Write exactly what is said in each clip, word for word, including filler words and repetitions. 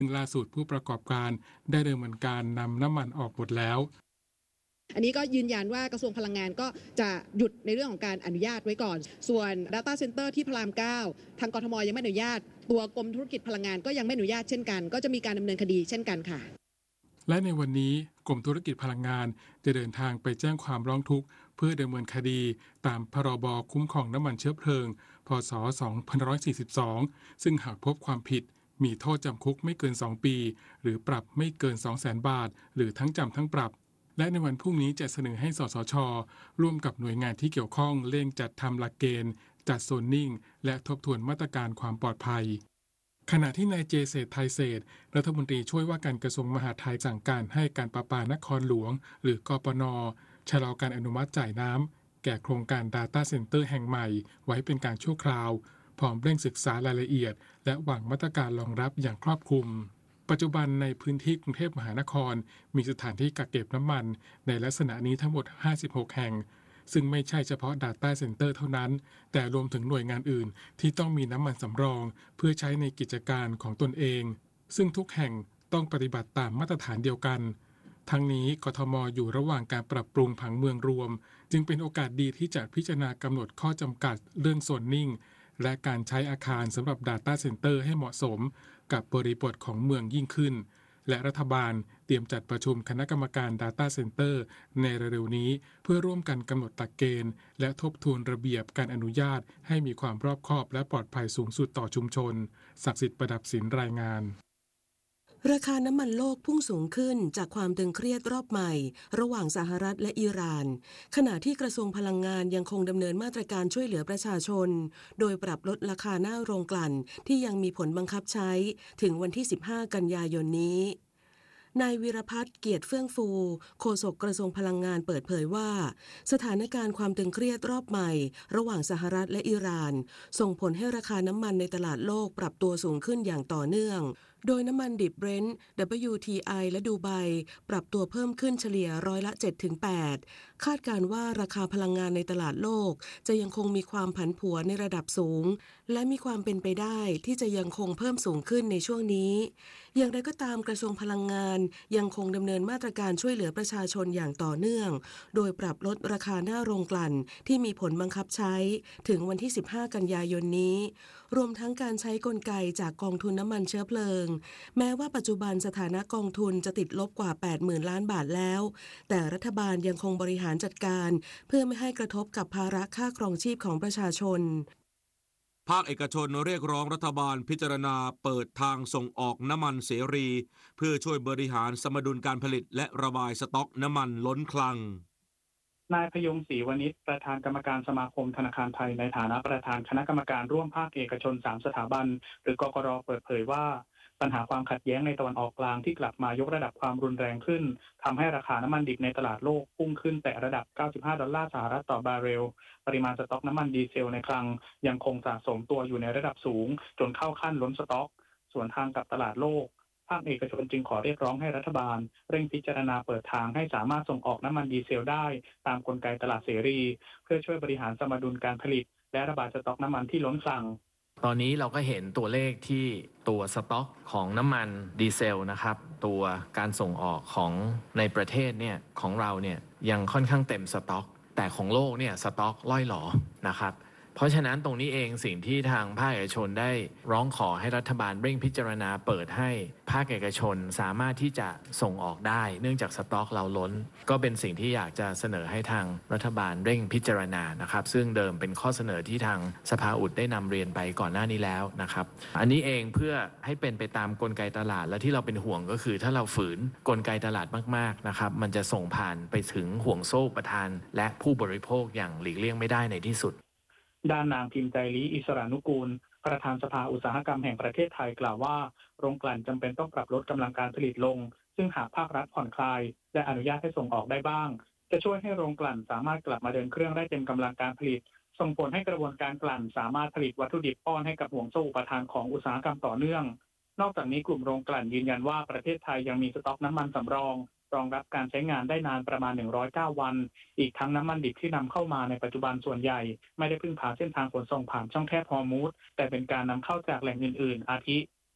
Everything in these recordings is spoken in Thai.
ซึ่งล่าสุดผู้ประกอบการได้ดำเนินการนำน้ำมันออกหมดแล้วอันนี้ก็ยืนยันว่ากระทรวงพลังงานก็จะหยุดในเรื่องของการอนุญาตไว้ก่อนส่วน Data Center ที่พระรามเก้าทางกทมยังไม่อนุญาตตัวกรมธุรกิจพลังงานก็ยังไม่อนุญาตเช่นกันก็จะมีการดำเนินคดีเช่นกันค่ะและในวันนี้กรมธุรกิจพลังงานจะเดินทางไปแจ้งความร้องทุกข์เพื่อดำเนินคดีตามพรบคุ้มครองน้ำมันเชื้อเพลิงพ.ศ. สองพันห้าร้อยสี่สิบสองซึ่งหากพบความผิดมีโทษจำคุกไม่เกินสองปีหรือปรับไม่เกิน สองแสน บาทหรือทั้งจำทั้งปรับและในวันพรุ่งนี้จะเสนอให้สสช.ร่วมกับหน่วยงานที่เกี่ยวข้องเร่งจัดทำหลักเกณฑ์จัดโซนนิ่งและทบทวนมาตรการความปลอดภัยขณะที่นายเจเศรษฐ์ไทยเศรษฐ์รัฐมนตรีช่วยว่าการกระทรวงมหาดไทยสั่งการให้การประปานครหลวงหรือกปน.ชะลอการอนุมัติจ่ายน้ำแก่โครงการ Data Center แห่งใหม่ไว้เป็นการชั่วคราวพร้อมเร่งศึกษารายละเอียดและวางมาตรการรองรับอย่างครอบคลุมปัจจุบันในพื้นที่กรุงเทพมหานครมีสถานที่กักเก็บน้ำมันในลักษณะนี้ทั้งหมดห้าสิบหกแห่งซึ่งไม่ใช่เฉพาะ Data Center เท่านั้นแต่รวมถึงหน่วยงานอื่นที่ต้องมีน้ำมันสำรองเพื่อใช้ในกิจการของตนเองซึ่งทุกแห่งต้องปฏิบัติตามมาตรฐานเดียวกันทั้งนี้กทม.อยู่ระหว่างการปรับปรุงผังเมืองรวมจึงเป็นโอกาสดีที่จะพิจารณากำหนดข้อจำกัดเรื่องโซนนิ่งและการใช้อาคารสำหรับ Data Center ให้เหมาะสมกับบริบทของเมืองยิ่งขึ้นและรัฐบาลเตรียมจัดประชุมคณะกรรมการ Data Center ในเร็วๆนี้เพื่อร่วมกันกำหนดหลักเกณฑ์และทบทวนระเบียบการอนุญาตให้มีความรอบคอบและปลอดภัยสูงสุดต่อชุมชนศักดิ์สิทธิ์ประดับศิลป์รายงานราคาน้ำมันโลกพุ่งสูงขึ้นจากความตึงเครียดรอบใหม่ระหว่างสหรัฐและอิหร่านขณะที่กระทรวงพลังงานยังคงดำเนินมาตรการช่วยเหลือประชาชนโดยปรับลดราคาหน้าโรงกลั่นที่ยังมีผลบังคับใช้ถึงวันที่สิบห้ากันยายนนี้นายวีรพัฒน์เกียรติเฟื่องฟูโฆษกกระทรวงพลังงานเปิดเผยว่าสถานการณ์ความตึงเครียดรอบใหม่ระหว่างสหรัฐและอิหร่านส่งผลให้ราคาน้ำมันในตลาดโลกปรับตัวสูงขึ้นอย่างต่อเนื่องโดยน้ำมันดิบ Brent ดับเบิลยู ที ไอ และดูไบปรับตัวเพิ่มขึ้นเฉลี่ยร้อยละ เจ็ดถึงแปด คาดการว่าราคาพลังงานในตลาดโลกจะยังคงมีความผันผวนในระดับสูงและมีความเป็นไปได้ที่จะยังคงเพิ่มสูงขึ้นในช่วงนี้อย่างไรก็ตามกระทรวงพลังงานยังคงดำเนินมาตรการช่วยเหลือประชาชนอย่างต่อเนื่องโดยปรับลดราคาหน้าโรงกลั่นที่มีผลบังคับใช้ถึงวันที่สิบห้ากันยายนนี้รวมทั้งการใช้กลไกจากกองทุนน้ำมันเชื้อเพลิงแม้ว่าปัจจุบันสถานะกองทุนจะติดลบกว่า แปดหมื่น ล้านบาทแล้วแต่รัฐบาลยังคงบริหารจัดการเพื่อไม่ให้กระทบกับภาระค่าครองชีพของประชาชนภาคเอกชนเรียกร้องรัฐบาลพิจารณาเปิดทางส่งออกน้ำมันเสรีเพื่อช่วยบริหารสมดุลการผลิตและระบายสต็อกน้ำมันล้นคลังนายพยงศรีวณิชประธานกรรมการสมาคมธนาคารไทยในฐานะประธานคณะกรรมการร่วมภาคเอกชนสามสถาบันหรือกกร.เปิดเผยว่าปัญหาความขัดแย้งในตะวันออกกลางที่กลับมายกระดับความรุนแรงขึ้นทำให้ราคาน้ำมันดิบในตลาดโลกพุ่งขึ้นแต่ระดับเก้าสิบห้าดอลลาร์สหรัฐต่อบาร์เรลปริมาณสต็อกน้ำมันดีเซลในคลังยังคงสะสมตัวอยู่ในระดับสูงจนเข้าขั้นล้นสต็อกส่วนทางกับตลาดโลกภาคเอกชนจึงขอเรียกร้องให้รัฐบาลเร่งพิจารณาเปิดทางให้สามารถส่งออกน้ำมันดีเซลได้ตามกลไกตลาดเสรีเพื่อช่วยบริหารสมดุลการผลิตและระบายสต็อกน้ำมันที่ล้นคลังตอนนี้เราก็เห็นตัวเลขที่ตัวสต็อกของน้ำมันดีเซลนะครับตัวการส่งออกของในประเทศเนี่ยของเราเนี่ยยังค่อนข้างเต็มสต็อกแต่ของโลกเนี่ยสต็อกล่อยหลอนะครับเพราะฉะนั้นตรงนี้เองสิ่งที่ทางภาคเอกชนได้ร้องขอให้รัฐบาลเร่งพิจารณาเปิดให้ภาคเอกชนสามารถที่จะส่งออกได้เนื่องจากสต็อกเราล้นก็เป็นสิ่งที่อยากจะเสนอให้ทางรัฐบาลเร่งพิจารณานะครับซึ่งเดิมเป็นข้อเสนอที่ทางสภาอุดได้นำเรียนไปก่อนหน้านี้แล้วนะครับอันนี้เองเพื่อให้เป็นไปตามกลไกตลาดและที่เราเป็นห่วงก็คือถ้าเราฝืนกลไกตลาดมากๆนะครับมันจะส่งผ่านไปถึงห่วงโซ่ประทานและผู้บริโภคอย่างหลีกเลี่ยงไม่ได้ในที่สุดด้านนางพิมพ์ใจลีอิสรานุกูลประธานสภาอุตสาหกรรมแห่งประเทศไทยกล่าวว่าโรงกลั่นจำเป็นต้องปรับลดกำลังการผลิตลงซึ่งหากภาครัฐผ่อนคลายและอนุญาตให้ส่งออกได้บ้างจะช่วยให้โรงกลั่นสามารถกลับมาเดินเครื่องได้เต็มกำลังการผลิตส่งผลให้กระบวนการกลั่นสามารถผลิตวัตถุดิบป้อนให้กับห่วงโซ่อุปทานของอุตสาหกรรมต่อเนื่องนอกจากนี้กลุ่มโรงกลั่นยืนยันว่าประเทศไทยยังมีสต็อกน้ำมันสำรองรองรับการใช้งานได้นานประมาณหนึ่งร้อยเก้าวันอีกทั้งน้ำมันดิบที่นำเข้ามาในปัจจุบันส่วนใหญ่ไม่ได้พึ่งพาเส้นทางขนส่งผ่านช่องแคบฮอร์มุซแต่เป็นการนำเข้าจากแหล่งอื่นๆอาทิ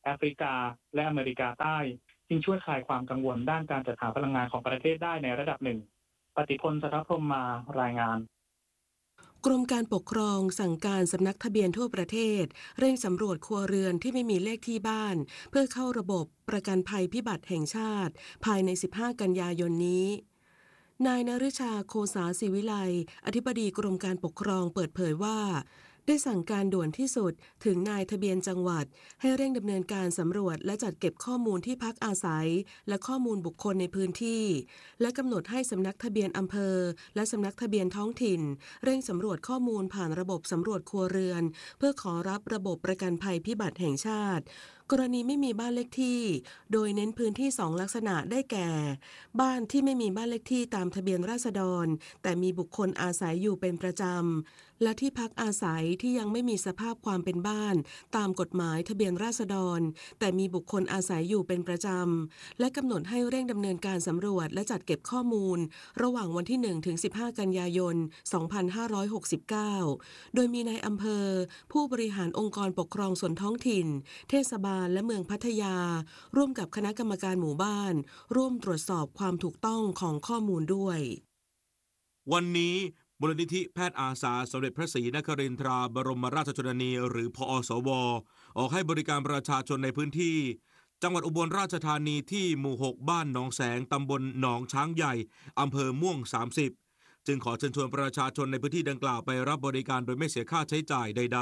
แอฟริกาและอเมริกาใต้จึงช่วยคลายความกังวลด้านการจัดหาพลังงานของประเทศได้ในระดับหนึ่งปฏิพล สัทธพรหมมารายงานกรมการปกครองสั่งการสำนักทะเบียนทั่วประเทศเร่งสำรวจครัวเรือนที่ไม่มีเลขที่บ้านเพื่อเข้าระบบประกันภัยพิบัติแห่งชาติภายในสิบห้ากันยายนนี้นายนฤชาโคสาศิวิไลอธิบดีกรมการปกครองเปิดเผยว่าได้สั่งการด่วนที่สุดถึงนายทะเบียนจังหวัดให้เร่งดำเนินการสำรวจและจัดเก็บข้อมูลที่พักอาศัยและข้อมูลบุคคลในพื้นที่และกำหนดให้สำนักทะเบียนอำเภอและสำนักทะเบียนท้องถิ่นเร่งสำรวจข้อมูลผ่านระบบสำรวจครัวเรือนเพื่อขอรับระบบประกันภัยพิบัติแห่งชาติกรณีไม่มีบ้านเลขที่โดยเน้นพื้นที่สองลักษณะได้แก่บ้านที่ไม่มีบ้านเลขที่ตามทะเบียนราษฎรแต่มีบุคคลอาศัยอยู่เป็นประจำและที่พักอาศัยที่ยังไม่มีสภาพความเป็นบ้านตามกฎหมายทะเบียนราษฎรแต่มีบุคคลอาศัยอยู่เป็นประจำและกำหนดให้เร่งดำเนินการสำรวจและจัดเก็บข้อมูลระหว่างวันที่หนึ่งถึงสิบห้ากันยายนสองพันห้าร้อยหกสิบเก้าโดยมีนายอำเภอผู้บริหารองค์กรปกครองส่วนท้องถิ่นเทศบาลและเมืองพัทยาร่วมกับคณะกรรมการหมู่บ้านร่วมตรวจสอบความถูกต้องของข้อมูลด้วยวันนี้มูลนิธิแพทย์อาสาสมเด็จพระศรีนครินทราบรมราชชนนีหรือพอสวออกให้บริการประชาชนในพื้นที่จังหวัดอุบลราชธานีที่หมู่หกบ้านหนองแสงตำบลหนองช้างใหญ่อำเภอม่วงสามสิบจึงขอเชิญชวนประชาชนในพื้นที่ดังกล่าวไปรับบริการโดยไม่เสียค่าใช้จ่ายใด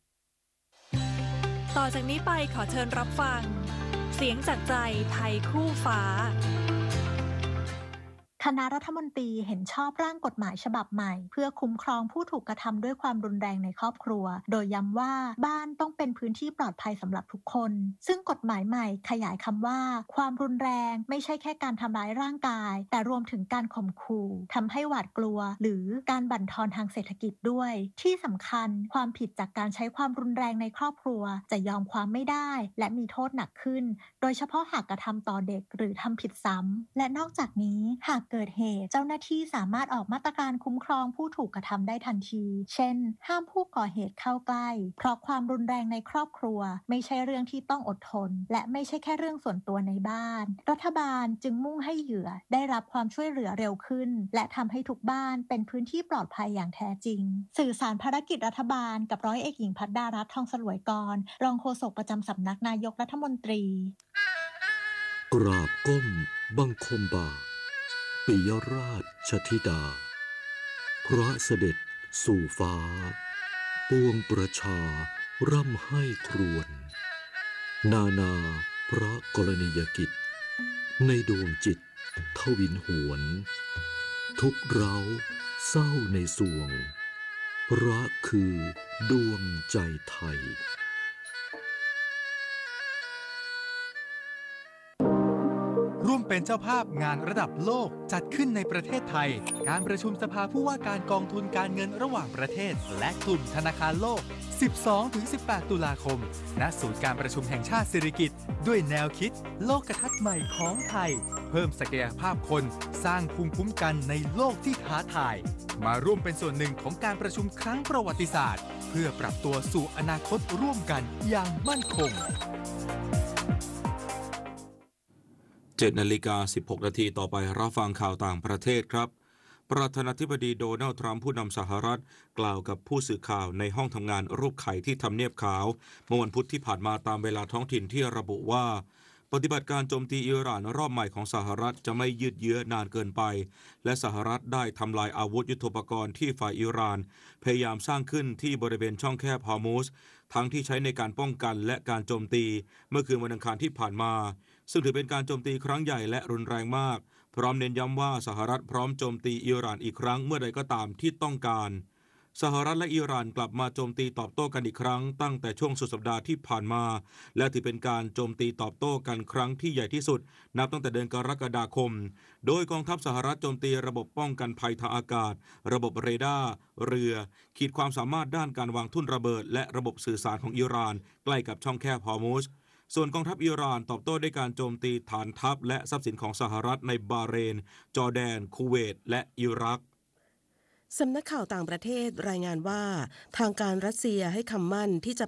ๆต่อจากนี้ไปขอเชิญรับฟังเสียงจากใจไทยคู่ฟ้าคณะรัฐมนตรีเห็นชอบร่างกฎหมายฉบับใหม่เพื่อคุ้มครองผู้ถูกกระทำด้วยความรุนแรงในครอบครัวโดยย้ำว่าบ้านต้องเป็นพื้นที่ปลอดภัยสำหรับทุกคนซึ่งกฎหมายใหม่ขยายคำว่าความรุนแรงไม่ใช่แค่การทำร้ายร่างกายแต่รวมถึงการข่มขู่ทำให้หวาดกลัวหรือการบั่นทอนทางเศรษฐกิจด้วยที่สำคัญความผิดจากการใช้ความรุนแรงในครอบครัวจะยอมความไม่ได้และมีโทษหนักขึ้นโดยเฉพาะหากกระทำต่อเด็กหรือทำผิดซ้ำและนอกจากนี้หากเกิดเหตุเจ้าหน้าที่สามารถออกมาตรการคุ้มครองผู้ถูกกระทำได้ทันทีเช่นห้ามผู้ก่อเหตุเข้าใกล้เพราะความรุนแรงในครอบครัวไม่ใช่เรื่องที่ต้องอดทนและไม่ใช่แค่เรื่องส่วนตัวในบ้านรัฐบาลจึงมุ่งให้เหยื่อได้รับความช่วยเหลือเร็วขึ้นและทำให้ทุกบ้านเป็นพื้นที่ปลอดภัยอย่างแท้จริงสื่อสารภารกิจรัฐบาลกับร้อยเอกหญิงภัทรดารัตน์ทองสลวยกรรองโฆษกประจำสำนักนายกรัฐมนตรีกราบก้มบังคมบาทปิยราชธิดาพระเสด็จสู่ฟ้าปวงประชาร่ำให้ครวญนานาพระกรณียกิจในดวงจิตทวินหวนทุกเร้าเศร้าในสวงพระคือดวงใจไทยร่วมเป็นเจ้าภาพงานระดับโลกจัดขึ้นในประเทศไทยการประชุมสภาผู้ว่าการกองทุนการเงินระหว่างประเทศและกลุ่มธนาคารโลก สิบสองถึงสิบแปด ตุลาคมณศูนย์การประชุมแห่งชาติสิริกิติ์ด้วยแนวคิดโลกทัศน์ใหม่ของไทยเพิ่มศักยภาพคนสร้างภูมิคุ้มกันในโลกที่ท้าทายมาร่วมเป็นส่วนหนึ่งของการประชุมครั้งประวัติศาสตร์เพื่อปรับตัวสู่อนาคตร่วมกันอย่างมั่นคงเจ็ดนาฬิกาสิบหกนาทีต่อไปรับฟังข่าวต่างประเทศครับประธานาธิบดีโดนัลด์ทรัมป์ผู้นำสหรัฐกล่าวกับผู้สื่อข่าวในห้องทำงานรูปไข่ที่ทำเนียบขาวเมื่อวันพุธที่ผ่านมาตามเวลาท้องถิ่นที่ระบุว่าปฏิบัติการโจมตีอิหร่านรอบใหม่ของสหรัฐจะไม่ยืดเยื้อนานเกินไปและสหรัฐได้ทำลายอาวุธยุทโธปกรณ์ที่ฝ่ายอิหร่านพยายามสร้างขึ้นที่บริเวณช่องแคบฮอร์มุซทั้งที่ใช้ในการป้องกันและการโจมตีเมื่อคืนวันอังคารที่ผ่านมาซึ่งถือเป็นการโจมตีครั้งใหญ่และรุนแรงมากพร้อมเน้นย้ำว่าสหรัฐพร้อมโจมตีอิหร่านอีกครั้งเมื่อใดก็ตามที่ต้องการสหรัฐและอิหร่านกลับมาโจมตีตอบโต้กันอีกครั้งตั้งแต่ช่วงสุดสัปดาห์ที่ผ่านมาและถือเป็นการโจมตีตอบโต้กันครั้งที่ใหญ่ที่สุดนับตั้งแต่เดือนกรกฎาคมโดยกองทัพสหรัฐโจมตีระบบป้องกันภัยทางอากาศระบบเรดาร์เรือขีดความสามารถด้านการวางทุ่นระเบิดและระบบสื่อสารของอิหร่านใกล้กับช่องแคบฮอร์มุซส่วนกองทัพอิหร่านตอบโต้ด้วยการโจมตีฐานทัพและทรัพย์สินของสหรัฐในบาห์เรนจอร์แดนคูเวตและอิรักสำนักข่าวต่างประเทศรายงานว่าทางการรัสเซียให้คำมั่นที่จะ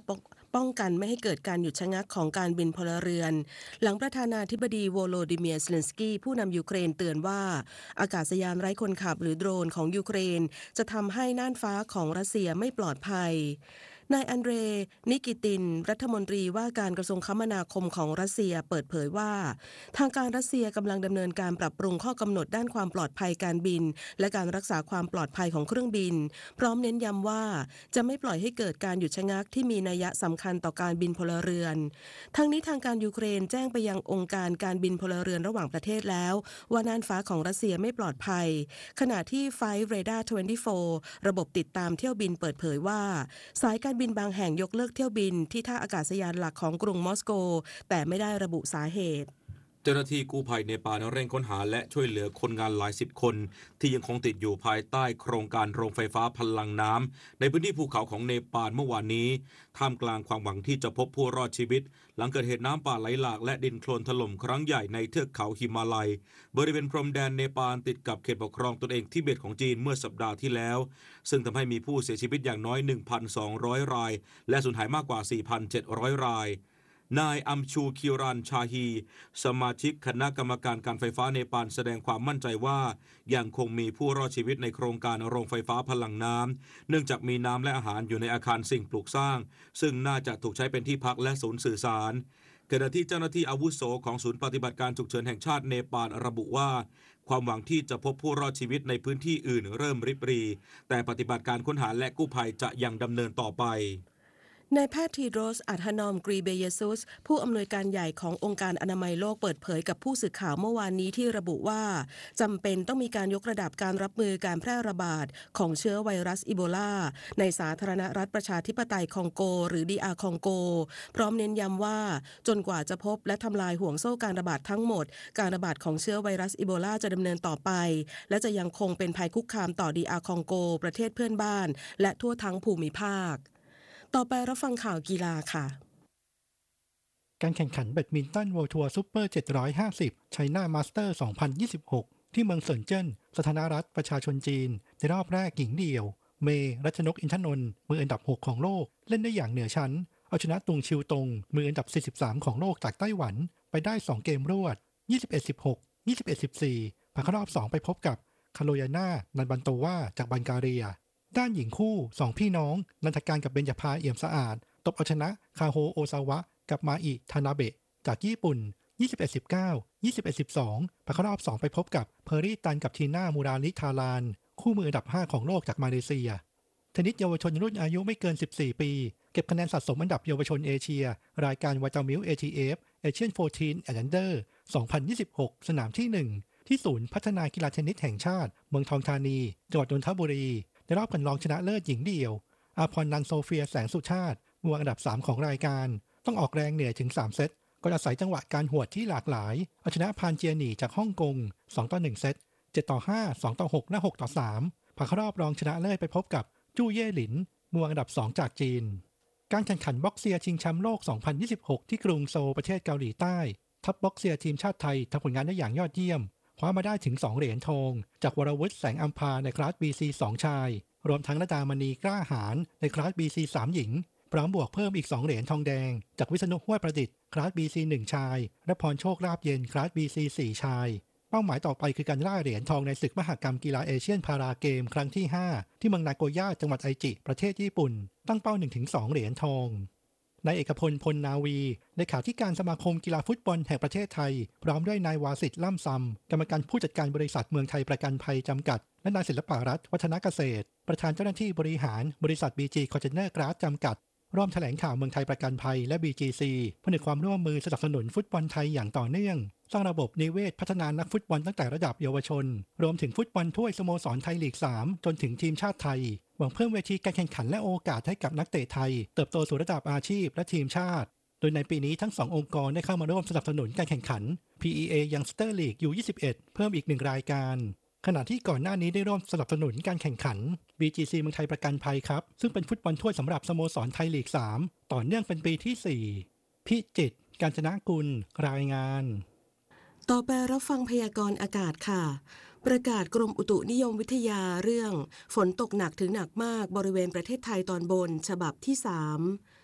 ป้องกันไม่ให้เกิดการหยุดชะงักของการบินพลเรือนหลังประธานาธิบดีโวโลดิเมียร์ เซเลนสกี้ผู้นำยูเครนเตือนว่าอากาศยานไร้คนขับหรือโดรนของยูเครนจะทำให้น่านฟ้าของรัสเซียไม่ปลอดภัยนายอันเดรนิกิตินรัฐมนตรีว่าการกระทรวงคมนาคมของรัสเซียเปิดเผยว่าทางการรัสเซียกำลังดำเนินการปรับปรุงข้อกำหนดด้านความปลอดภัยการบินและการรักษาความปลอดภัยของเครื่องบินพร้อมเน้นย้ำว่าจะไม่ปล่อยให้เกิดการหยุดชะงักที่มีนัยสำคัญต่อการบินพลเรือนทั้งนี้ทางการยูเครนแจ้งไปยังองค์การการบินพลเรือนระหว่างประเทศแล้วว่าน่านฟ้าของรัสเซียไม่ปลอดภัยขณะที่ Flight Radar ยี่สิบสี่ ระบบติดตามเที่ยวบินเปิดเผยว่าสายการบินบางแห่งยกเลิกเที่ยวบินที่ท่าอากาศยานหลักของกรุงมอสโกแต่ไม่ได้ระบุสาเหตุเจ้าหน้าที่กู้ภัยเนปาลเร่งค้นหาและช่วยเหลือคนงานหลายสิบคนที่ยังคงติดอยู่ภายใต้โครงการโรงไฟฟ้าพลังน้ำในพื้นที่ภูเขาของเนปาลเมื่อวานนี้ท่ามกลางความหวังที่จะพบผู้รอดชีวิตหลังเกิดเหตุน้ำป่าไหลหลากและดินโคลนถล่มครั้งใหญ่ในเทือกเขาหิมาลัยบริเวณพรมแดนเนปาลติดกับเขตปกครองตนเองทิเบตของจีนเมื่อสัปดาห์ที่แล้วซึ่งทำให้มีผู้เสียชีวิตอย่างน้อย หนึ่งพันสองร้อย รายและสูญหายมากกว่า สี่พันเจ็ดร้อย รายนายอัมชูคิรันชาฮีสมาชิกคณะกรรมการการไฟฟ้าเนปาลแสดงความมั่นใจว่ายังคงมีผู้รอดชีวิตในโครงการโรงไฟฟ้าพลังน้ำเนื่องจากมีน้ำและอาหารอยู่ในอาคารสิ่งปลูกสร้างซึ่งน่าจะถูกใช้เป็นที่พักและศูนย์สื่อสารขณะที่เจ้าหน้าที่อาวุโสของศูนย์ปฏิบัติการฉุกเฉินแห่งชาติเนปาลระบุว่าความหวังที่จะพบผู้รอดชีวิตในพื้นที่อื่นเริ่มริบหรี่แต่ปฏิบัติการค้นหาและกู้ภัยจะยังดำเนินต่อไปนายแพทย์ทีโดรส อัธานอม กรีเบเยซุสผู้อำนวยการใหญ่ขององค์การอนามัยโลกเปิดเผยกับผู้สื่อข่าวเมื่อวานนี้ที่ระบุว่าจำเป็นต้องมีการยกระดับการรับมือการแพร่ระบาดของเชื้อไวรัสอีโบลาในสาธารณรัฐประชาธิปไตยคองโกหรือ ดี อาร์ คองโกพร้อมเน้นย้ำว่าจนกว่าจะพบและทำลายห่วงโซ่การระบาดทั้งหมดการระบาดของเชื้อไวรัสอีโบลาจะดำเนินต่อไปและจะยังคงเป็นภัยคุกคามต่อ ดี อาร์ คองโกประเทศเพื่อนบ้านและทั่วทั้งภูมิภาคต่อไปรับฟังข่าวกีฬาค่ะการแข่งขันแบดมินตัน World Tour Super เจ็ดร้อยห้าสิบ China Master สองพันยี่สิบหกที่เมืองเซินเจิ้นสาธารณรัฐประชาชนจีนในรอบแรกหญิงเดี่ยวเมย์รัชนกอินทนนท์มืออันดับหกของโลกเล่นได้อย่างเหนือชั้นเอาชนะตุงชิวตงมืออันดับสี่สิบสามของโลกจากไต้หวันไปได้สองเกมรวด ยี่สิบเอ็ด สิบหก ยี่สิบเอ็ด สิบสี่ ผ่านเข้ารอบสองไปพบกับคาโรยาน่านันบันโตวาจากบัลแกเรียด้านหญิงคู่สองพี่น้องนันทการกับเบญจภาเอี่ยมสะอาดตบเอาชนะคาโฮโอซาวะกับมาอิทานาเบะจากญี่ปุ่น ยี่สิบเอ็ด สิบเก้า ยี่สิบเอ็ด สิบสอง ผ่านเข้ารอบสองไปพบกับเพอร์รี่ตันกับทีน่ามูราลิทารานคู่มืออันดับห้าของโลกจากมาเลเซียเทนนิสเยาวชนรุ่นอายุไม่เกินสิบสี่ปีเก็บคะแนนสะสมอันดับเยาวชนเอเชียรายการวาตามิล เอ ที เอฟ Asian สิบสี่ Under สองพันยี่สิบหกสนามที่หนึ่งที่ศูนย์พัฒนากีฬาเทนนิสแห่งชาติเมืองทองธานีจังหวัดนนทบุรีในรอบกันรองชนะเลิศหญิงเดี่ยวอาพรนันโซเฟียแสงสุชาติมืออันดับสามของรายการต้องออกแรงเหนื่อยถึงสามเซตก็อาศัยจังหวะการหวดที่หลากหลายเอาชนะพานเจียหนีจากฮ่องกงสองต่อหนึ่งเซตเจ็ดต่อห้า สองต่อหกและหกต่อสามผ่านเข้ารอบรองชนะเลิศไปพบกับจู้เย่หลินมืออันดับสองจากจีนการแข่งขันบ็อกเซียชิงแชมป์โลกสองพันยี่สิบหกที่กรุงโซลประเทศเกาหลีใต้ทัพบ็อกเซียทีมชาติไทยทำผลงานได้อย่างยอดเยี่ยมคว้ามาได้ถึงสองเหรียญทองจากวรวุฒิแสงอัมพาในคลาส บี ซี สองชายรวมทั้งระดามณีกล้าหาญในคลาส บี ซี สามหญิงพร้อมบวกเพิ่มอีกสองเหรียญทองแดงจากวิษณุห้วยประดิษฐ์คลาส บี ซี หนึ่งชายและพรโชคลาภเย็นคลาส บี ซี สี่ชายเป้าหมายต่อไปคือการล่าเหรียญทองในศึกมหกรรมกีฬาเอเชียนพาราเกมครั้งที่ห้าที่เมืองนาโกย่าจังหวัดไอจิประเทศญี่ปุ่นตั้งเป้า หนึ่งถึงสอง เหรียญทองนายเอกพลพลนาวีเลขาธิการสมาคมกีฬาฟุตบอลแห่งประเทศไทยพร้อมด้วยนายวาสิทธิ์ล่ำซำกรรมการผู้จัดการบริษัทเมืองไทยประกันภัยจำกัดและนายศิลปรัตน์วัฒนเกษตรประธานเจ้าหน้าที่บริหารบริษัท บี จี Container Glass จำกัดร่วมแถลงข่าวเมืองไทยประกันภัยและ บี จี ซี ผนึกความร่วมมือสนับสนุนฟุตบอลไทยอย่างต่อเนื่องสร้างระบบนิเวศพัฒนานักฟุตบอลตั้งแต่ระดับเยาวชนรวมถึงฟุตบอลถ้วยสโมสรไทยลีกสามจนถึงทีมชาติไทยหวังเพิ่มเวทีการแข่งขันและโอกาสให้กับนักเตะไทยเติบโตสู่ระดับอาชีพและทีมชาติโดยในปีนี้ทั้งสององค์กรได้เข้ามาร่วมสนับสนุนการแข่งขัน พี อี เอ Youngster League ยู ยี่สิบเอ็ด เพิ่มอีกหนึ่งรายการขณะที่ก่อนหน้านี้ได้ร่วมสนับสนุนการแข่งขัน บี จี ซี เมืองไทยประกันภัยครับซึ่งเป็นฟุตบอลถ้วยสำหรับสโมสรไทยลีกสามต่อเนื่องเป็นปีที่สี่พิจิตรกาญจนกุลรายงานต่อไปรับฟังพยากรณ์อากาศค่ะประกาศกรมอุตุนิยมวิทยาเรื่องฝนตกหนักถึงหนักมากบริเวณประเทศไทยตอนบนฉบับที่สาม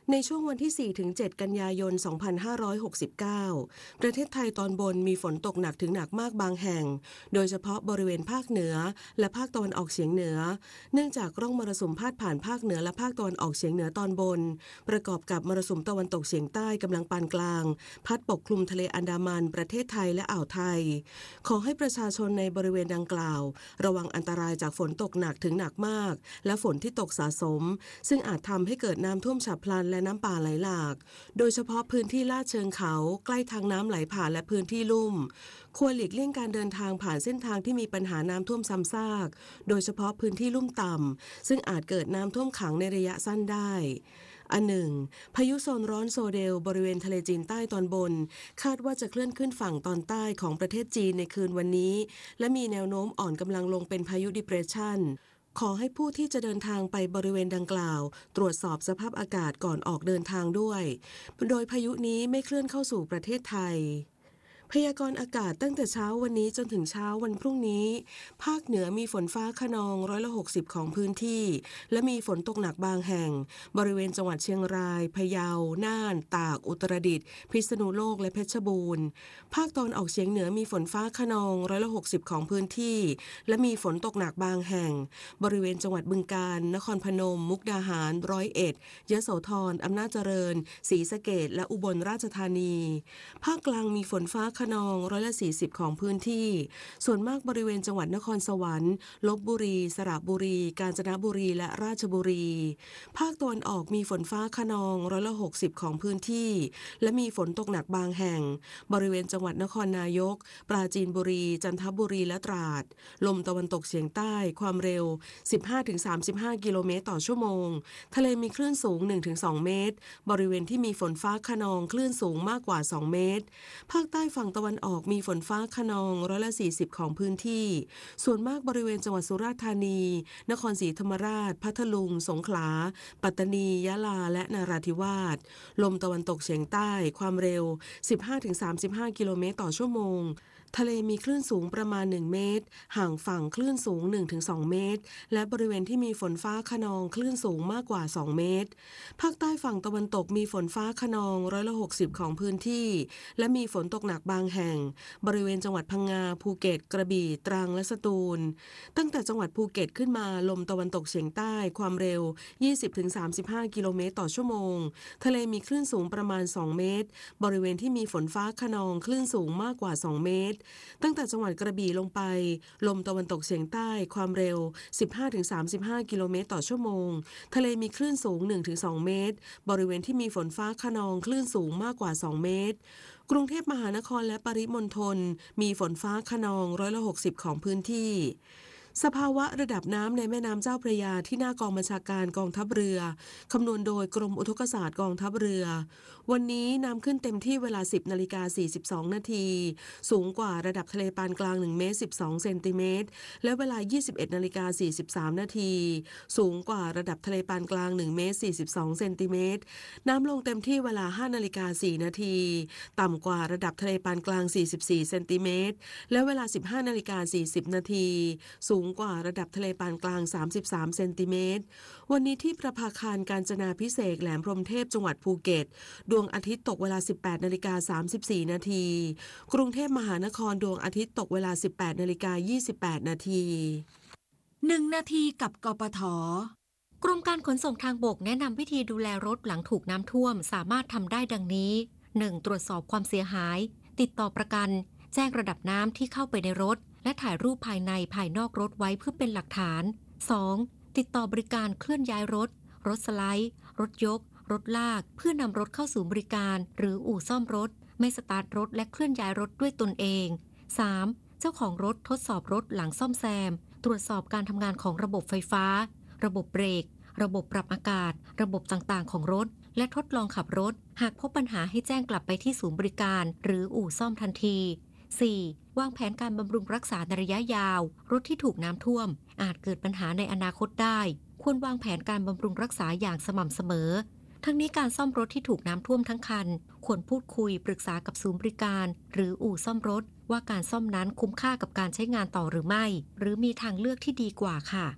ในช่วงวันที่ สี่ถึงเจ็ด กันยายน สองพันห้าร้อยหกสิบเก้า ประเทศไทยตอนบนมีฝนตกหนักถึงหนักมากบางแห่ง โดยเฉพาะบริเวณภาคเหนือและภาคตะวันออกเฉียงเหนือ เนื่องจากร่องมรสุมพาดผ่านภาคเหนือและภาคตะวันออกเฉียงเหนือตอนบน ประกอบกับมรสุมตะวันตกเฉียงใต้กำลังปานกลาง พัดปกคลุมทะเลอันดามันประเทศไทยและอ่าวไทย ขอให้ประชาชนในบริเวณดังกล่าวระวังอันตรายจากฝนตกหนักถึงหนักมากและฝนที่ตกสะสมซึ่งอาจทำให้เกิดน้ำท่วมฉับพลันและน้ำป่าไหลหลากโดยเฉพาะพื้นที่ลาดเชิงเขาใกล้ทางน้ำไหลผ่านและพื้นที่ลุ่มควรหลีกเลี่ยงการเดินทางผ่านเส้นทางที่มีปัญหาน้ำท่วมซ้ำซากโดยเฉพาะพื้นที่ลุ่มต่ำซึ่งอาจเกิดน้ำท่วมขังในระยะสั้นได้อันหนึ่งพายุโซนร้อนโซเดลบริเวณทะเลจีนใต้ตอนบนคาดว่าจะเคลื่อนขึ้นฝั่งตอนใต้ของประเทศจีนในคืนวันนี้และมีแนวโน้มอ่อนกำลังลงเป็นพายุดิเพรสชันขอให้ผู้ที่จะเดินทางไปบริเวณดังกล่าวตรวจสอบสภาพอากาศก่อนออกเดินทางด้วยโดยพายุนี้ไม่เคลื่อนเข้าสู่ประเทศไทยพยากรณ์อากาศตั้งแต่เช้าวันนี้จนถึงเช้าวันพรุ่งนี้ภาคเหนือมีฝนฟ้าคะนองร้อยละหกสิบของพื้นที่และมีฝนตกหนักบางแห่งบริเวณจังหวัดเชียงรายพะเยาน่านตากอุตรดิตถ์พิษณุโลกและเพชรบูรณ์ภาคตะวันออกเฉียงเหนือมีฝนฟ้าคะนองร้อยละหกสิบของพื้นที่และมีฝนตกหนักบางแห่งบริเวณจังหวัดบึงกาฬนครพนมมุกดาหารร้อยเอ็ดยโสธรอำนาจเจริญศรีสะเกษและอุบลราชธานีภาคกลางมีฝนฟ้าคะนองร้อยละสี่สิบของพื้นที่ส่วนมากบริเวณจังหวัดนครสวรรค์ลพบุรีสระบุรีกาญจนบุรีและราชบุรีภาคตะวันออกมีฝนฟ้าคะนองร้อยละหกสิบของพื้นที่และมีฝนตกหนักบางแห่งบริเวณจังหวัดนครนายกปราจีนบุรีจันทบุรีและตราดลมตะวันตกเฉียงใต้ความเร็ว สิบห้าถึงสามสิบห้า กิโลเมตรต่อชั่วโมงทะเลมีคลื่นสูง หนึ่งถึงสอง เมตรบริเวณที่มีฝนฟ้าคะนองคลื่นสูงมากกว่าสองเมตรภาคใต้ฝั่งตะวันออกมีฝนฟ้าคะนองร้อยละสี่สิบของพื้นที่ส่วนมากบริเวณจังหวัดสุราษฎร์ธานีนครศรีธรรมราชพัทลุงสงขลาปัตตานียะลาและนราธิวาสลมตะวันตกเฉียงใต้ความเร็ว สิบห้าถึงสามสิบห้า กิโลเมตรต่อชั่วโมงทะเลมีคลื่นสูงประมาณหนึ่งเมตรห่างฝั่งคลื่นสูง หนึ่งถึงสอง เมตรและบริเวณที่มีฝนฟ้าคะนองคลื่นสูงมากกว่าสองเมตรภาคใต้ฝั่งตะวันตกมีฝนฟ้าคะนองร้อยละหกสิบของพื้นที่และมีฝนตกหนักบางแห่งบริเวณจังหวัดพังงาภูเก็ตกระบี่ตรังและสตูลตั้งแต่จังหวัดภูเก็ตขึ้นมาลมตะวันตกเฉียงใต้ความเร็ว ยี่สิบถึงสามสิบห้า กิโลเมตรต่อชั่วโมงทะเลมีคลื่นสูงประมาณสองเมตรบริเวณที่มีฝนฟ้าคะนองคลื่นสูงมากกว่าสองเมตรตั้งแต่จังหวัดกระบี่ลงไปลมตะวันตกเฉียงใต้ความเร็ว สิบห้าถึงสามสิบห้า กิโลเมตรต่อชั่วโมงทะเลมีคลื่นสูง หนึ่งถึงสอง เมตรบริเวณที่มีฝนฟ้าคะนองคลื่นสูงมากกว่าสองเมตรกรุงเทพมหานครและปริมณฑลมีฝนฟ้าคะนองร้อยละหกสิบของพื้นที่สภาวะระดับน้ำในแม่น้ำเจ้าพระยาที่หน้ากองบัญชาการกองทัพเรือคำนวณโดยกรมอุทกศาสตร์กองทัพเรือวันนี้น้ำขึ้นเต็มที่เวลา สิบนาฬิกาสี่สิบสอง นาทีสูงกว่าระดับทะเลปานกลางหนึ่งเมตรสิบสองเซนติเมตรและเวลา ยี่สิบเอ็ดนาฬิกาสี่สิบสาม นาทีสูงกว่าระดับทะเลปานกลางหนึ่งเมตรสี่สิบสองเซนติเมตรน้ำลงเต็มที่เวลา ห้านาฬิกาสี่นาทีต่ำกว่าระดับทะเลปานกลางสี่สิบสี่เซนติเมตรและเวลา สิบห้านาฬิกาสี่สิบ นาทีสูงกว่าระดับทะเลปานกลางสามสิบสามเซนติเมตรวันนี้ที่ประภาคารกาญจนาภิเษกแหลมพรหมเทพจังหวัดภูเก็ตดวงอาทิตย์ตกเวลา สิบแปดนาฬิกาสามสิบสี่ นาทีกรุงเทพมหานครดวงอาทิตย์ตกเวลา สิบแปดนาฬิกายี่สิบแปด นาทีหนึ่งนาทีกับกปท.กรมการขนส่งทางบกแนะนำวิธีดูแลรถหลังถูกน้ำท่วมสามารถทำได้ดังนี้ หนึ่ง. ตรวจสอบความเสียหายติดต่อประกันแจ้งระดับน้ำที่เข้าไปในรถและถ่ายรูปภายในภายนอกรถไว้เพื่อเป็นหลักฐาน สอง. ติดต่อบริการเคลื่อนย้ายรถรถสไลด์รถยกรถลากเพื่อนำรถเข้าสู่บริการหรืออู่ซ่อมรถไม่สตาร์ทรถและเคลื่อนย้ายรถด้วยตนเอง สาม. เจ้าของรถทดสอบรถหลังซ่อมแซมตรวจสอบการทำงานของระบบไฟฟ้าระบบเบรกระบบปรับอากาศระบบต่างๆของรถและทดลองขับรถหากพบปัญหาให้แจ้งกลับไปที่ศูนย์บริการหรืออู่ซ่อมทันที สี่. วางแผนการบำรุงรักษาในระยะยาวรถที่ถูกน้ำท่วมอาจเกิดปัญหาในอนาคตได้ควรวางแผนการบำรุงรักษาอย่างสม่ำเสมอทั้งนี้การซ่อมรถที่ถูกน้ำท่วมทั้งคันควรพูดคุยปรึกษากับศูนย์บริการหรืออู่ซ่อมรถว่าการซ่อมนั้นคุ้มค่ากับการใช้งานต่อหรือไม่หรือมีทางเลือกที่ดีกว่าค่ะ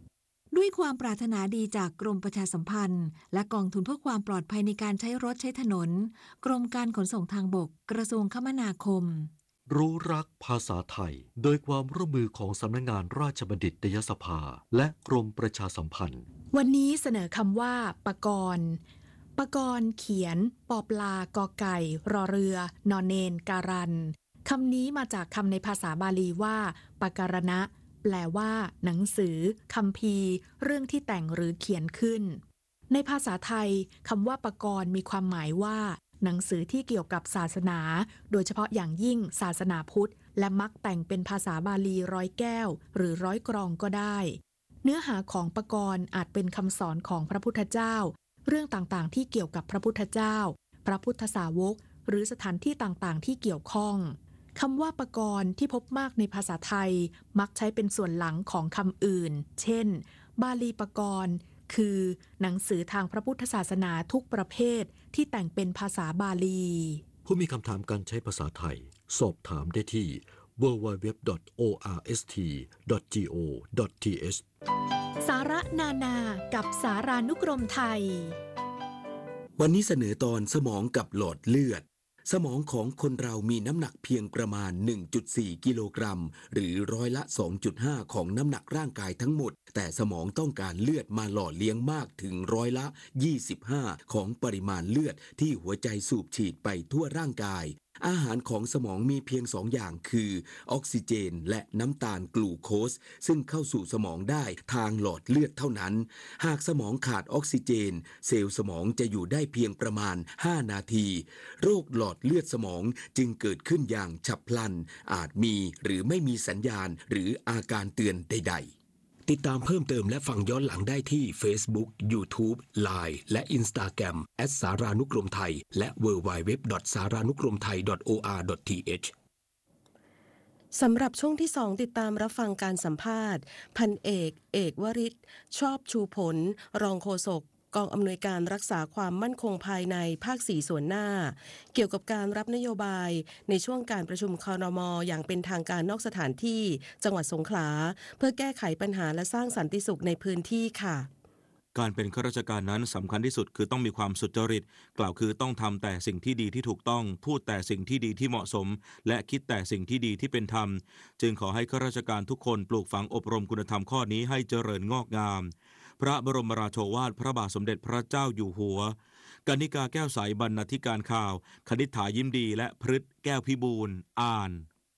ด้วยความปรารถนาดีจากกรมประชาสัมพันธ์และกองทุนเพื่อความปลอดภัยในการใช้รถใช้ถนนกรมการขนส่งทางบกกระทรวงคมนาคมรู้รักภาษาไทยโดยความร่วมมือของสำนักงานราชบัณฑิตยสภาและกรมประชาสัมพันธ์วันนี้เสนอคำว่าปกรณ์ปกรณ์เขียนปอปลากอไก่รอเรือนอนเนนการันคำนี้มาจากคำในภาษาบาลีว่าปการณะแปลว่าหนังสือคัมภีร์เรื่องที่แต่งหรือเขียนขึ้นในภาษาไทยคำว่าปกรณ์มีความหมายว่าหนังสือที่เกี่ยวกับศาสนาโดยเฉพาะอย่างยิ่งศาสนาพุทธและมักแต่งเป็นภาษาบาลีร้อยแก้วหรือร้อยกรองก็ได้เนื้อหาของปกรณ์อาจเป็นคำสอนของพระพุทธเจ้าเรื่องต่างๆที่เกี่ยวกับพระพุทธเจ้าพระพุทธสาวกหรือสถานที่ต่างๆที่เกี่ยวข้องคำว่าปกรณ์ที่พบมากในภาษาไทยมักใช้เป็นส่วนหลังของคำอื่นเช่นบาลีปกรณ์คือหนังสือทางพระพุทธศาสนาทุกประเภทที่แต่งเป็นภาษาบาลีผู้มีคำถามการใช้ภาษาไทยสอบถามได้ที่ ดับเบิลยู ดับเบิลยู ดับเบิลยู ดอท โอ อาร์ เอส ที ดอท จี โอ ดอท ที เอชสาระนานากับสารานุกรมไทยวันนี้เสนอตอนสมองกับหลอดเลือดสมองของคนเรามีน้ำหนักเพียงประมาณ หนึ่งจุดสี่ กิโลกรัมหรือร้อยละ สองจุดห้า ของน้ำหนักร่างกายทั้งหมดแต่สมองต้องการเลือดมาหล่อเลี้ยงมากถึงร้อยละ ยี่สิบห้า ของปริมาณเลือดที่หัวใจสูบฉีดไปทั่วร่างกายอาหารของสมองมีเพียงสองอย่างคือออกซิเจนและน้ำตาลกลูโคสซึ่งเข้าสู่สมองได้ทางหลอดเลือดเท่านั้นหากสมองขาดออกซิเจนเซลล์สมองจะอยู่ได้เพียงประมาณห้านาทีโรคหลอดเลือดสมองจึงเกิดขึ้นอย่างฉับพลันอาจมีหรือไม่มีสัญญาณหรืออาการเตือนใดๆติดตามเพิ่มเติมและฟังย้อนหลังได้ที่ Facebook YouTube ไลน์ และ Instagram แอท สารานุกรมไทยและ ดับเบิลยู ดับเบิลยู ดับเบิลยู ดอท สารานุกรมไทย ดอท โอ อาร์ ดอท ที เอชสำหรับช่วงที่สองติดตามรับฟังการสัมภาษณ์พันเอกเอกวริศชอบชูผลรองโฆษกกองอำนวยการรักษาความมั่นคงภายในภาคสี่ส่วนหน้าเกี่ยวกับการรับนโยบายในช่วงการประชุมครม.อย่างเป็นทางการนอกสถานที่จังหวัดสงขลาเพื่อแก้ไขปัญหาและสร้างสันติสุขในพื้นที่ค่ะการเป็นข้าราชการนั้นสำคัญที่สุดคือต้องมีความสุจริตกล่าวคือต้องทำแต่สิ่งที่ดีที่ถูกต้องพูดแต่สิ่งที่ดีที่เหมาะสมและคิดแต่สิ่งที่ดีที่เป็นธรรมจึงขอให้ข้าราชการทุกคนปลูกฝังอบรมคุณธรรมข้อนี้ให้เจริญงอกงามพระบรมราโชวาทพระบาทสมเด็จพระเจ้าอยู่หัวกนิกาแก้วใสบรรณาธิการข่าวคณิษฐายิ้มดีและพฤทธิ์แก้วพิบูลอ่าน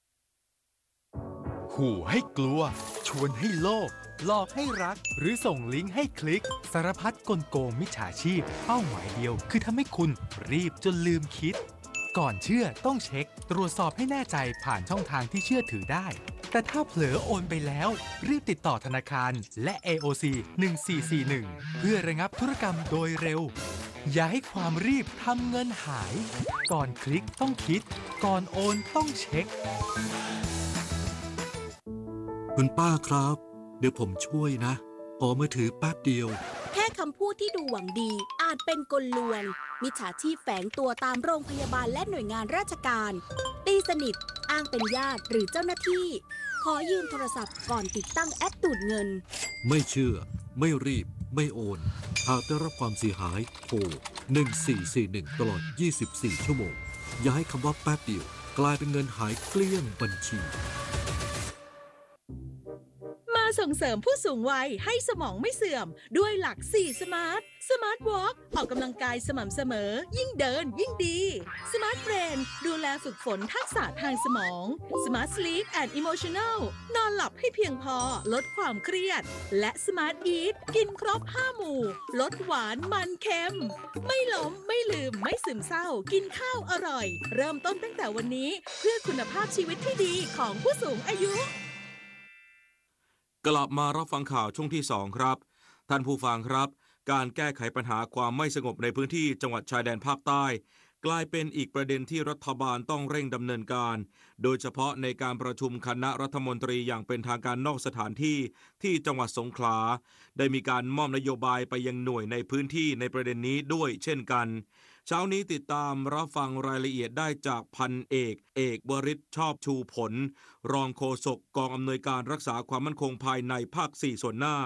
ขู่ให้กลัวชวนให้โลภหลอกให้รักหรือส่งลิงก์ให้คลิกสารพัดกลโกงมิจฉาชีพเป้าหมายเดียวคือทำให้คุณรีบจนลืมคิดก่อนเชื่อต้องเช็คตรวจสอบให้แน่ใจผ่านช่องทางที่เชื่อถือได้แต่ถ้าเผลอโอนไปแล้วรีบติดต่อธนาคารและ เอ โอ ซี หนึ่งสี่สี่หนึ่งเพื่อระงับธุรกรรมโดยเร็วอย่าให้ความรีบทำเงินหายก่อนคลิกต้องคิดก่อนโอนต้องเช็คคุณป้าครับเดี๋ยวผมช่วยนะขอมือถือแป๊บเดียวแค่คำพูดที่ดูหวังดีอาจเป็นกลลวงมิจฉาชีพแฝงตัวตามโรงพยาบาลและหน่วยงานราชการตีสนิทอ้างเป็นญาติหรือเจ้าหน้าที่ขอยืมโทรศัพท์ก่อนติดตั้งแอปดูดเงินไม่เชื่อไม่รีบไม่โอนหากได้รับความเสียหายโทรหนึ่งสี่สี่หนึ่งตลอดยี่สิบสี่ชั่วโมงอย่าให้คำว่าแป๊บเดียวกลายเป็นเงินหายเกลี้ยงบัญชีส่งเสริมผู้สูงวัยให้สมองไม่เสื่อมด้วยหลักสี่สมาร์ทสมาร์ทวอล์กออกกำลังกายสม่ำเสมอยิ่งเดินยิ่งดีสมาร์ทเบรนดูแลฝึกฝนทักษะทางสมองสมาร์ทสลีปแอนด์อิโมชันแนลนอนหลับให้เพียงพอลดความเครียดและสมาร์ทอีทกินครบห้าหมู่ลดหวานมันเค็มไม่ล้มไม่ลืมไม่ซึมเศร้ากินข้าวอร่อยเริ่มต้นตั้งแต่วันนี้เพื่อคุณภาพชีวิตที่ดีของผู้สูงอายุกลับมารับฟังข่าวช่วงที่สองครับท่านผู้ฟังครับการแก้ไขปัญหาความไม่สงบในพื้นที่จังหวัดชายแดนภาคใต้กลายเป็นอีกประเด็นที่รัฐบาลต้องเร่งดำเนินการโดยเฉพาะในการประชุมคณะรัฐมนตรีอย่างเป็นทางการนอกสถานที่ที่จังหวัดสงขลาได้มีการมอบนโยบายไปยังหน่วยในพื้นที่ในประเด็นนี้ด้วยเช่นกันเช้านี้ติดตามรับฟังรายละเอียดได้จากพันเอกเอกวริศชอบชูผลรองโฆษกกองอำนวยการรักษาความมั่นคงภายในภาคสี่ส่วนหน้า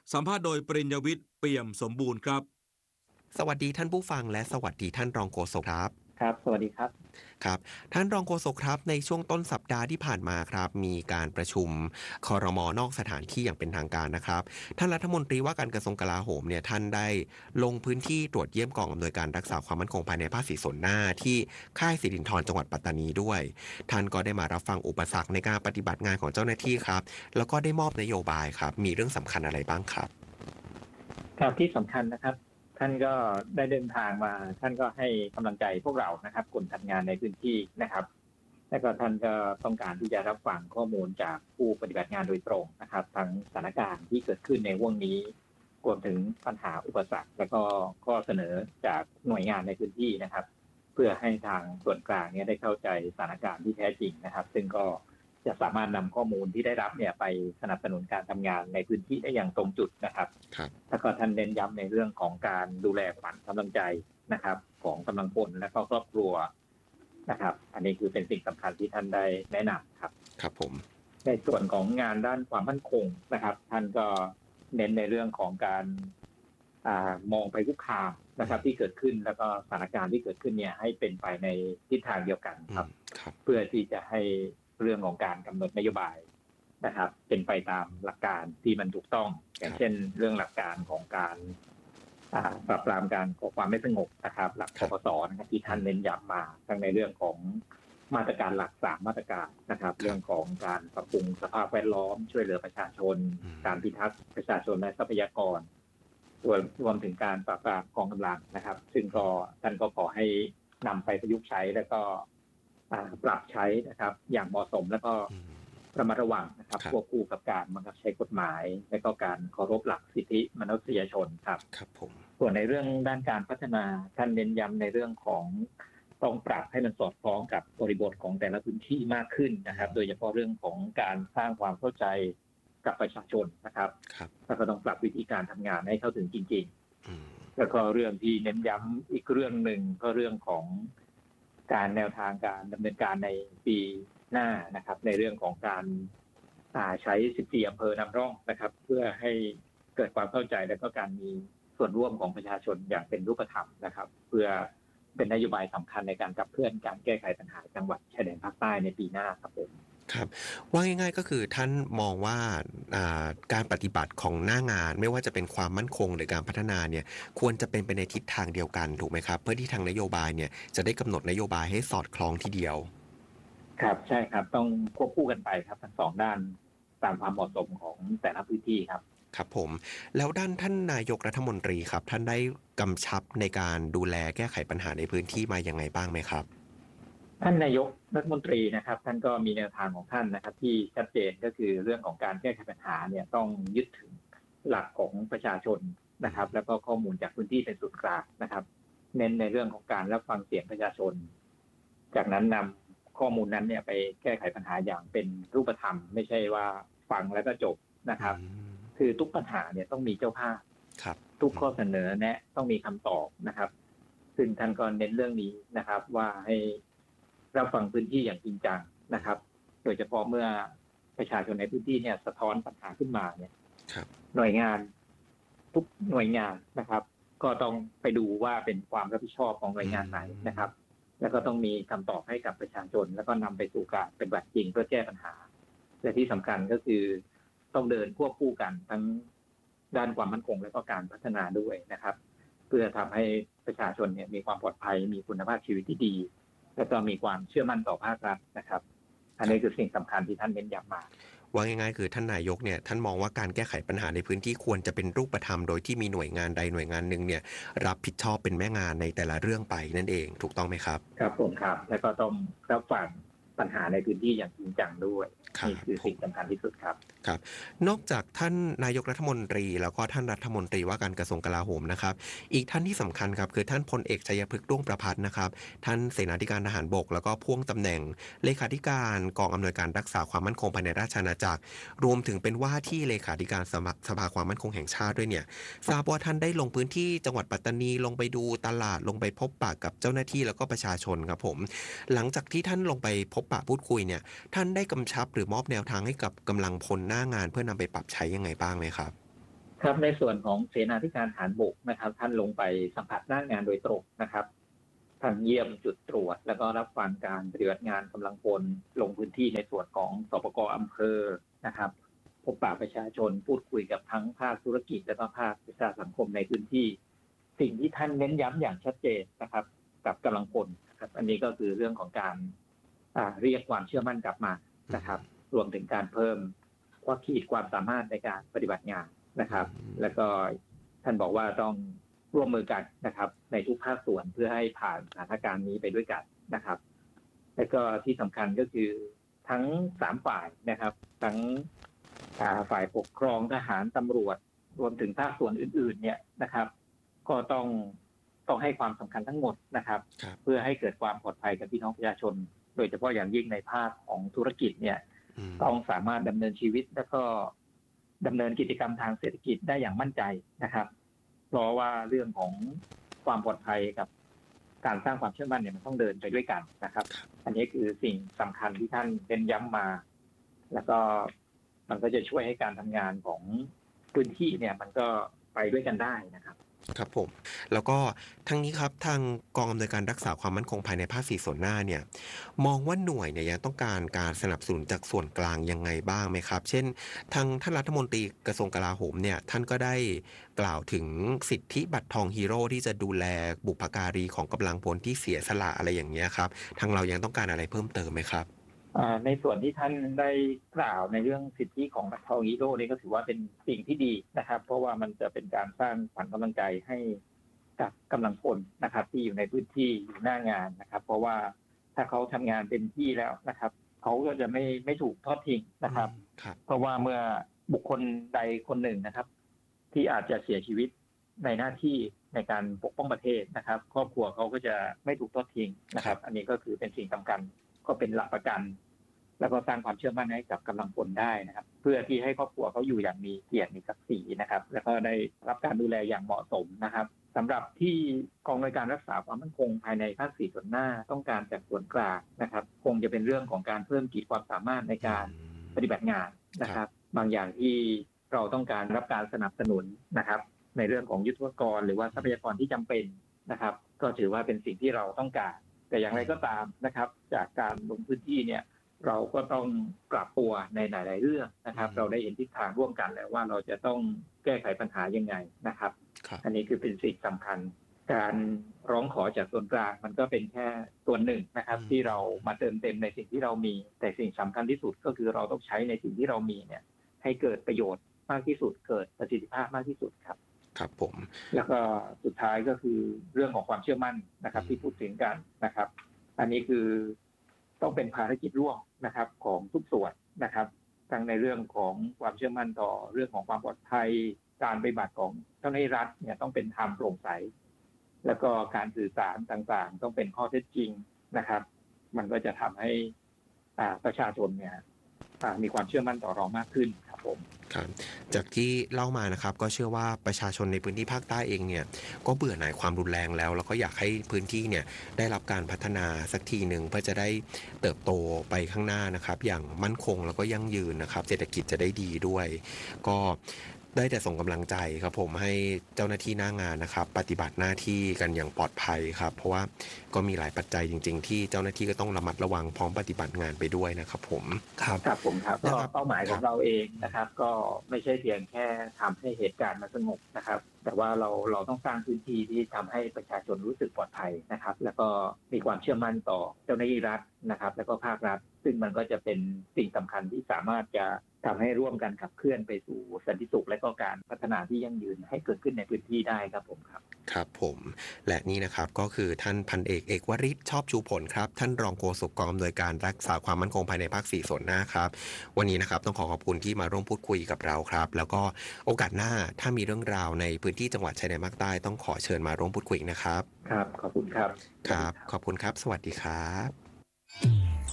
สัมภาษณ์โดยปริญญวิทย์เปี่ยมสมบูรณ์ครับสวัสดีท่านผู้ฟังและสวัสดีท่านรองโฆษกครับครับสวัสดีครับครับท่านรองโฆษกครับในช่วงต้นสัปดาห์ที่ผ่านมาครับมีการประชุมครม.นอกสถานที่อย่างเป็นทางการนะครับท่านรัฐมนตรีว่าการกระทรวงกลาโหมเนี่ยท่านได้ลงพื้นที่ตรวจเยี่ยมกองอำนวยการรักษาความมั่นคงภายในภาคศรีสนหน้าที่ค่ายสิรินธรจังหวัดปัตตานีด้วยท่านก็ได้มารับฟังอุปสรรคในการปฏิบัติงานของเจ้าหน้าที่ครับแล้วก็ได้มอบนโยบายครับมีเรื่องสำคัญอะไรบ้างครับครับที่สำคัญนะครับท่านก็ได้เดินทางมาท่านก็ให้กำลังใจพวกเรานะครับคนทำงานในพื้นที่นะครับและก็ท่านก็ต้องการที่จะรับฟังข้อมูลจากผู้ปฏิบัติงานโดยตรงนะครับทั้งสถานการณ์ที่เกิดขึ้นในห่วงนี้รวมถึงปัญหาอุปสรรคและก็ข้อเสนอจากหน่วยงานในพื้นที่นะครับเพื่อให้ทางส่วนกลางเนี่ยได้เข้าใจสถานการณ์ที่แท้จริงนะครับซึ่งก็จะสามารถนำข้อมูลที่ได้รับเนี่ยไปสนับสนุนการทำงานในพื้นที่ได้อย่างตรงจุดนะครับแล้วก็ท่านเน้นย้ำในเรื่องของการดูแลขวัญกำลังใจนะครับของกำลังพลและก็ครอบครัวนะครับอันนี้คือเป็นสิ่งสำคัญที่ท่านได้แนะนำครับครับผมในส่วนของงานด้านความมั่นคงนะครับท่านก็เน้นในเรื่องของการอ่ามองไปคุกคามนะครับที่เกิดขึ้นแล้วก็สถานการณ์ที่เกิดขึ้นเนี่ยให้เป็นไปในทิศทางเดียวกันครับเพื่อที่จะให้เรื่องของการกำหนดนโยบายนะครับเป็นไปตามหลักการที่มันถูกต้องอย่างเช่นเรื่องหลักการของการปราบปรามการก่อความไม่สงบนะครับหลักปปสนะครับที่ท่านเน้นย้ำมาทั้งในเรื่องของมาตรการหลักสามมาตรการนะครับเรื่องของการปรับปรุงสภาพแวดล้อมช่วยเหลือประชาชนการพิทักษ์ประชาชนและทรัพยากรรวมรวมถึงการปราบปรามกองกำลังนะครับซึ่งก็ท่านก็ขอให้นำไปประยุกต์ใช้แล้วก็ปรับใช้นะครับอย่างเหมาะสมแล้วก็ระมัดระวังนะครับควบคู่กับการบังคับใช้กฎหมายและก็การเคารพหลักสิทธิมนุษยชนครับครับผมส่วนในเรื่องด้านการพัฒนาท่านเน้นย้ำในเรื่องของต้องปรับให้มันสอดคล้องกับบริบทของแต่ละพื้นที่มากขึ้นนะครับโดยเฉพาะเรื่องของการสร้างความเข้าใจกับประชาชนนะครับแล้วก็ต้องปรับวิธีการทำงานให้เข้าถึงจริงๆแล้วก็เรื่องที่เน้นย้ำอีกเรื่องหนึ่งก็เรื่องของการแนวทางการดำเนินการในปีหน้านะครับในเรื่องของการใช้สิบสี่อำเภอนำร่องนะครับเพื่อให้เกิดความเข้าใจและก็การมีส่วนร่วมของประชาชนอย่างเป็นรูปธรรมนะครับเพื่อเป็นนโยบายสำคัญในการขับเคลื่อนการแก้ไขปัญหาจังหวัดชายแดนภาคใต้ในปีหน้าครับผมครับว่าง่ายๆก็คือท่านมองว่าการปฏิบัติของหน้างานไม่ว่าจะเป็นความมั่นคงหรือการพัฒนาเนี่ยควรจะเป็นไปในทิศทางเดียวกันถูกไหมครับเพื่อที่ทางนโยบายเนี่ยจะได้กำหนดนโยบายให้สอดคล้องทีเดียวครับใช่ครับต้องควบคู่กันไปครับทั้งสองด้านตามความเหมาะสมของแต่ละพื้นที่ครับครับผมแล้วด้านท่านนายกรัฐมนตรีครับท่านได้กำชับในการดูแลแก้ไขปัญหาในพื้นที่มาอย่างไงบ้างไหมครับท่านนายกรัฐมนตรีนะครับท่านก็มีแนวทางของท่านนะครับที่ชัดเจนก็คือเรื่องของการแก้ไขปัญหาเนี่ยต้องยึดถึงหลักของประชาชนนะครับแล้วก็ข้อมูลจากพื้นที่เป็นศูนย์กลางนะครับเน้นในเรื่องของการรับฟังเสียงประชาชนจากนั้นนำข้อมูลนั้นเนี่ยไปแก้ไขปัญหาอย่างเป็นรูปธรรมไม่ใช่ว่าฟังแล้วก็จบนะครับคือทุกปัญหาเนี่ยต้องมีเจ้าภาพทุกข้อเสนอแนะต้องมีคำตอบนะครับซึ่งท่านก็เน้นเรื่องนี้นะครับว่าให้รับฟังพื้นที่อย่างจริงจังนะครับโดยเฉพาะเมื่อประชาชนในพื้นที่เนี่ยสะท้อนปัญหาขึ้นมาเนี่ยหน่วยงานทุกหน่วยงานนะครับก็ต้องไปดูว่าเป็นความรับผิดชอบของหน่วยงานไหนนะครับแล้วก็ต้องมีคำตอบให้กับประชาชนแล้วก็นำไปสู่การปฏิบัติจริงเพื่อแก้ปัญหาและที่สำคัญก็คือต้องเดินควบคู่กันทั้งด้านความมั่นคงและก็การพัฒนาด้วยนะครับเพื่อทำให้ประชาชนเนี่ยมีความปลอดภัยมีคุณภาพชีวิตที่ดีแล้วก็มีความเชื่อมั่นต่อภาครัฐนะครับอันนี้คือสิ่งสำคัญที่ท่านเน้นย้ำมาว่าง่ายๆคือท่านนายกเนี่ยท่านมองว่าการแก้ไขปัญหาในพื้นที่ควรจะเป็นรูปธรรมโดยที่มีหน่วยงานใดหน่วยงานหนึ่งเนี่ยรับผิดชอบเป็นแม่งานในแต่ละเรื่องไปนั่นเองถูกต้องไหมครับครับผมครับแล้วก็ต้องรับฟังปัญหาในพื้นที่อย่างจริงจังด้วยนี่คือสิ่งสำคัญที่สุดครับครับนอกจากท่านนายกรัฐมนตรีแล้วก็ท่านรัฐมนตรีว่าการกระทรวงกลาโหมนะครับอีกท่านที่สำคัญครับคือท่านพลเอกชัยพฤกษ์ด้วงประภัสนะครับท่านเสนาธิการทหารบกแล้วก็พ่วงตำแหน่งเลขาธิการกองอำนวยการรักษาความมั่นคงภายในราชอาณาจักรรวมถึงเป็นว่าที่เลขาธิการสภาความมั่นคงแห่งชาติด้วยเนี่ยทราบว่าท่านได้ลงพื้นที่จังหวัดปัตตานีลงไปดูตลาดลงไปพบปะกับเจ้าหน้าที่แล้วก็ประชาชนครับผมหลังจากที่ท่านลงไปพบปะพูดคุยเนี่ยท่านได้กำชับหรือมอบแนวทางให้กับกำลังพลหน้างานเพื่อนำไปปรับใช้ยังไงบ้างไหมครับครับในส่วนของเสนาธิการทหารบกนะครับท่านลงไปสัมผัสหน้างานโดยตรงนะครับท่านเยี่ยมจุดตรวจแล้วก็รับฟังการปฏิบัติงานกำลังพลลงพื้นที่ในส่วนของสปก.อำเภอนะครับพบปะประชาชนพูดคุยกับทั้งภาคธุรกิจและก็ภาคประชาสังคมในพื้นที่สิ่งที่ท่านเน้นย้ำอย่างชัดเจนนะครับกับกำลังพลนะครับอันนี้ก็คือเรื่องของการเรียกความเชื่อมั่นกลับมานะครับรวมถึงการเพิ่มความขีดความสามารถในการปฏิบัติงานนะครับแล้วก็ท่านบอกว่าต้องร่วมมือกันนะครับในทุกภาคส่วนเพื่อให้ผ่านสถานการณ์นี้ไปด้วยกันนะครับแล้วก็ที่สำคัญก็คือทั้งสามฝ่ายนะครับทั้งฝ่ายปกครองทหารตำรวจรวมถึงภาคส่วนอื่นๆเนี่ยนะครับก็ต้องต้องให้ความสำคัญทั้งหมดนะครับเพื่อให้เกิดความปลอดภัยกับพี่น้องประชาชนโดยเฉพาะอย่างยิ่งในภาคของธุรกิจเนี่ยต้องสามารถดำเนินชีวิตแล้วก็ดำเนินกิจกรรมทางเศรษฐกิจได้อย่างมั่นใจนะครับเพราะว่าเรื่องของความปลอดภัยกับการสร้างความเชื่อมั่นเนี่ยมันต้องเดินไปด้วยกันนะครับอันนี้คือสิ่งสำคัญที่ท่านเน้นย้ำมาแล้วก็มันก็จะช่วยให้การทำงานของพื้นที่เนี่ยมันก็ไปด้วยกันได้นะครับครับผมแล้วก็ทั้งนี้ครับทางกองอำนวยการรักษาความมั่นคงภายในภาคสี่ส่วนหน้าเนี่ยมองว่าหน่วยเนี่ยยังต้องการการสนับสนุนจากส่วนกลางยังไงบ้างไหมครับเช่นทางท่านรัฐมนตรีกระทรวงกลาโหมเนี่ยท่านก็ได้กล่าวถึงสิทธิบัตรทองฮีโร่ที่จะดูแลบุพการีของกำลังพลที่เสียสละอะไรอย่างเงี้ยครับทางเรายังต้องการอะไรเพิ่มเติมไหมครับในส่วนที่ท่านได้กล่าวในเรื่องสิทธิของบัตรทองฮีโร่นี่ก็ถือว่าเป็นสิ่งที่ดีนะครับเพราะว่ามันจะเป็นการสร้างขวัญกำลังใจให้กับกำลังพลนะครับที่อยู่ในพื้นที่อยู่หน้างานนะครับเพราะว่าถ้าเขาทำงานเต็มที่แล้วนะครับเขาก็จะไม่ไม่ถูกทอดทิ้งนะครับเพราะว่าเมื่อบุคคลใดคนหนึ่งนะครับที่อาจจะเสียชีวิตในหน้าที่ในการปกป้องประเทศนะครับครอบครัวเขาก็จะไม่ถูกทอดทิ้งนะครับอันนี้ก็คือเป็นสิ่งสำคัญก็เป็นหลักประกันแล้วก็สร้างความเชื่อมั่นให้กับกำลังพลได้นะครับเพื่อที่ให้ครอบครัวเขาอยู่อย่างมีเกียรติมีศักดิ์ศรีนะครับแล้วก็ได้รับการดูแลอย่างเหมาะสมนะครับสำหรับที่กองอำนวยการรักษาความมั่นคงภายในภาคสี่ส่วนหน้าต้องการจากส่วนกลางนะครับคงจะเป็นเรื่องของการเพิ่มขีดความสามารถในการปฏิบัติงานนะครับบางอย่างที่เราต้องการรับการสนับสนุนนะครับในเรื่องของยุทโธปกรณ์หรือว่าทรัพยากรที่จำเป็นนะครับก็ถือว่าเป็นสิ่งที่เราต้องการแต่อย่างไรก็ตามนะครับจากการลงพื้นที่เนี่ยเราก็ต้องปรับตัวในหลายๆเรื่องนะครับเราได้เห็นทิศทางร่วมกันแล้วว่าเราจะต้องแก้ไขปัญหายังไงนะครับอันนี้คือเป็นสิ่งสำคัญการร้องขอจากส่วนกลางมันก็เป็นแค่ส่วนหนึ่งนะครับที่เรามาเติมเต็มในสิ่งที่เรามีแต่สิ่งสำคัญที่สุดก็คือเราต้องใช้ในสิ่งที่เรามีเนี่ยให้เกิดประโยชน์มากที่สุดเกิดประสิทธิภาพมากที่สุดครับครับผมแล้วก็สุดท้ายก็คือเรื่องของความเชื่อมั่นนะครับที่พูดถึงกันนะครับอันนี้คือต้องเป็นภารกิจร่วมนะครับของทุกส่วนนะครับทั้งในเรื่องของความเชื่อมั่นต่อเรื่องของความปลอดภัยการปฏิบัติของเจ้าหน้าที่รัฐเนี่ยต้องเป็นธรรมโปร่งใสแล้วก็การสื่อสารต่างๆต้องเป็นข้อเท็จจริงนะครับมันก็จะทำให้ประชาชนเนี่ยมีความเชื่อมั่นต่อเรามากขึ้นครับผมครับจากที่เล่ามานะครับก็เชื่อว่าประชาชนในพื้นที่ภาคใต้เองเนี่ยก็เบื่อหน่ายความรุนแรงแล้วแล้วก็อยากให้พื้นที่เนี่ยได้รับการพัฒนาสักทีหนึ่งเพื่อจะได้เติบโตไปข้างหน้านะครับอย่างมั่นคงแล้วก็ยั่งยืนนะครับเศรษฐกิจจะได้ดีด้วยก็ได้แต่ส่งกำลังใจครับผมให้เจ้าหน้าที่หน้างานนะครับปฏิบัติหน้าที่กันอย่างปลอดภัยครับเพราะว่าก็มีหลายปัจจัยจริงๆที่เจ้าหน้าที่ก็ต้องระมัดระวังพร้อมปฏิบัติงานไปด้วยนะครับผมครับครับผมครับก็เป้าหมายของเราเองนะครับก็ไม่ใช่เพียงแค่ทำให้เหตุการณ์มันสงบนะครับแต่ว่าเราเราต้องสร้างพื้นที่ที่ทำให้ประชาชนรู้สึกปลอดภัยนะครับแล้วก็มีความเชื่อมั่นต่อเจ้าหน้าที่รัฐนะครับแล้วก็ภาครัฐซึ่งมันก็จะเป็นสิ่งสำคัญที่สามารถจะทำให้ร่วมกันขับเคลื่อนไปสู่สันติสุขและก็การพัฒนาที่ยั่งยืนให้เกิดขึ้นในพื้นที่ได้ครับผมครับครับผมและนี่นะครับก็คือท่านพันเอกเอกวริศชอบชูผลครับท่านรองโฆษกกองอำนวยการรักษาความมั่นคงภายในภาคสี่ส่วนหน้าครับวันนี้นะครับต้องขอขอบคุณที่มาร่วมพูดคุยกับเราครับแล้วก็โอกาสหน้าถ้ามีเรื่องราวในพื้นที่จังหวัดชายแดนภาคใต้ต้องขอเชิญมาร่วมพูดคุยนะครับครับขอบคุณครับครับขอบคุณครับสวัสดีครับ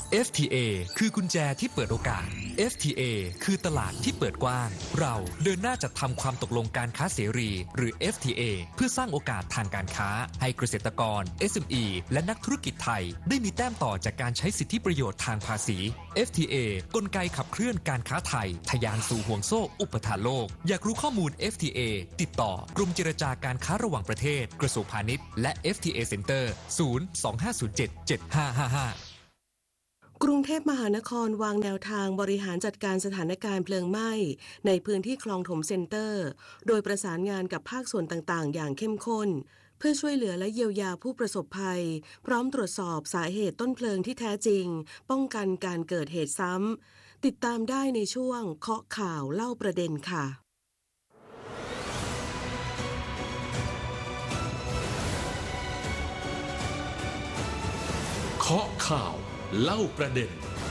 เอฟ ที เอ คือกุญแจที่เปิดโอกาส เอฟ ที เอ คือตลาดที่เปิดกว้าง เราเดินหน้าจัดทำความตกลงการค้าเสรีหรือ เอฟ ที เอ เพื่อสร้างโอกาสทางการค้าให้เกษตรกร เอส เอ็ม อี และนักธุรกิจไทยได้มีแต้มต่อจากการใช้สิทธิประโยชน์ทางภาษี เอฟ ที เอ กลไกขับเคลื่อนการค้าไทยทะยานสู่ห่วงโซ่อุปทานโลกอยากรู้ข้อมูล เอฟ ที เอ ติดต่อกรมเจรจาการค้าระหว่างประเทศกระทรวงพาณิชย์และ เอฟ ที เอ Center ศูนย์ สอง ห้า ศูนย์ เจ็ด เจ็ด ห้า ห้า ห้ากรุงเทพมหานครวางแนวทางบริหารจัดการสถานการณ์เพลิงไหม้ในพื้นที่คลองถมเซ็นเตอร์โดยประสานงานกับภาคส่วนต่างๆอย่างเข้มข้นเพื่อช่วยเหลือและเยียวยาผู้ประสบภัยพร้อมตรวจสอบสาเหตุต้นเพลิงที่แท้จริงป้องกันการเกิดเหตุซ้ำติดตามได้ในช่วงเคาะข่าวเล่าประเด็นค่ะเคาะข่าวเล่าประเด็น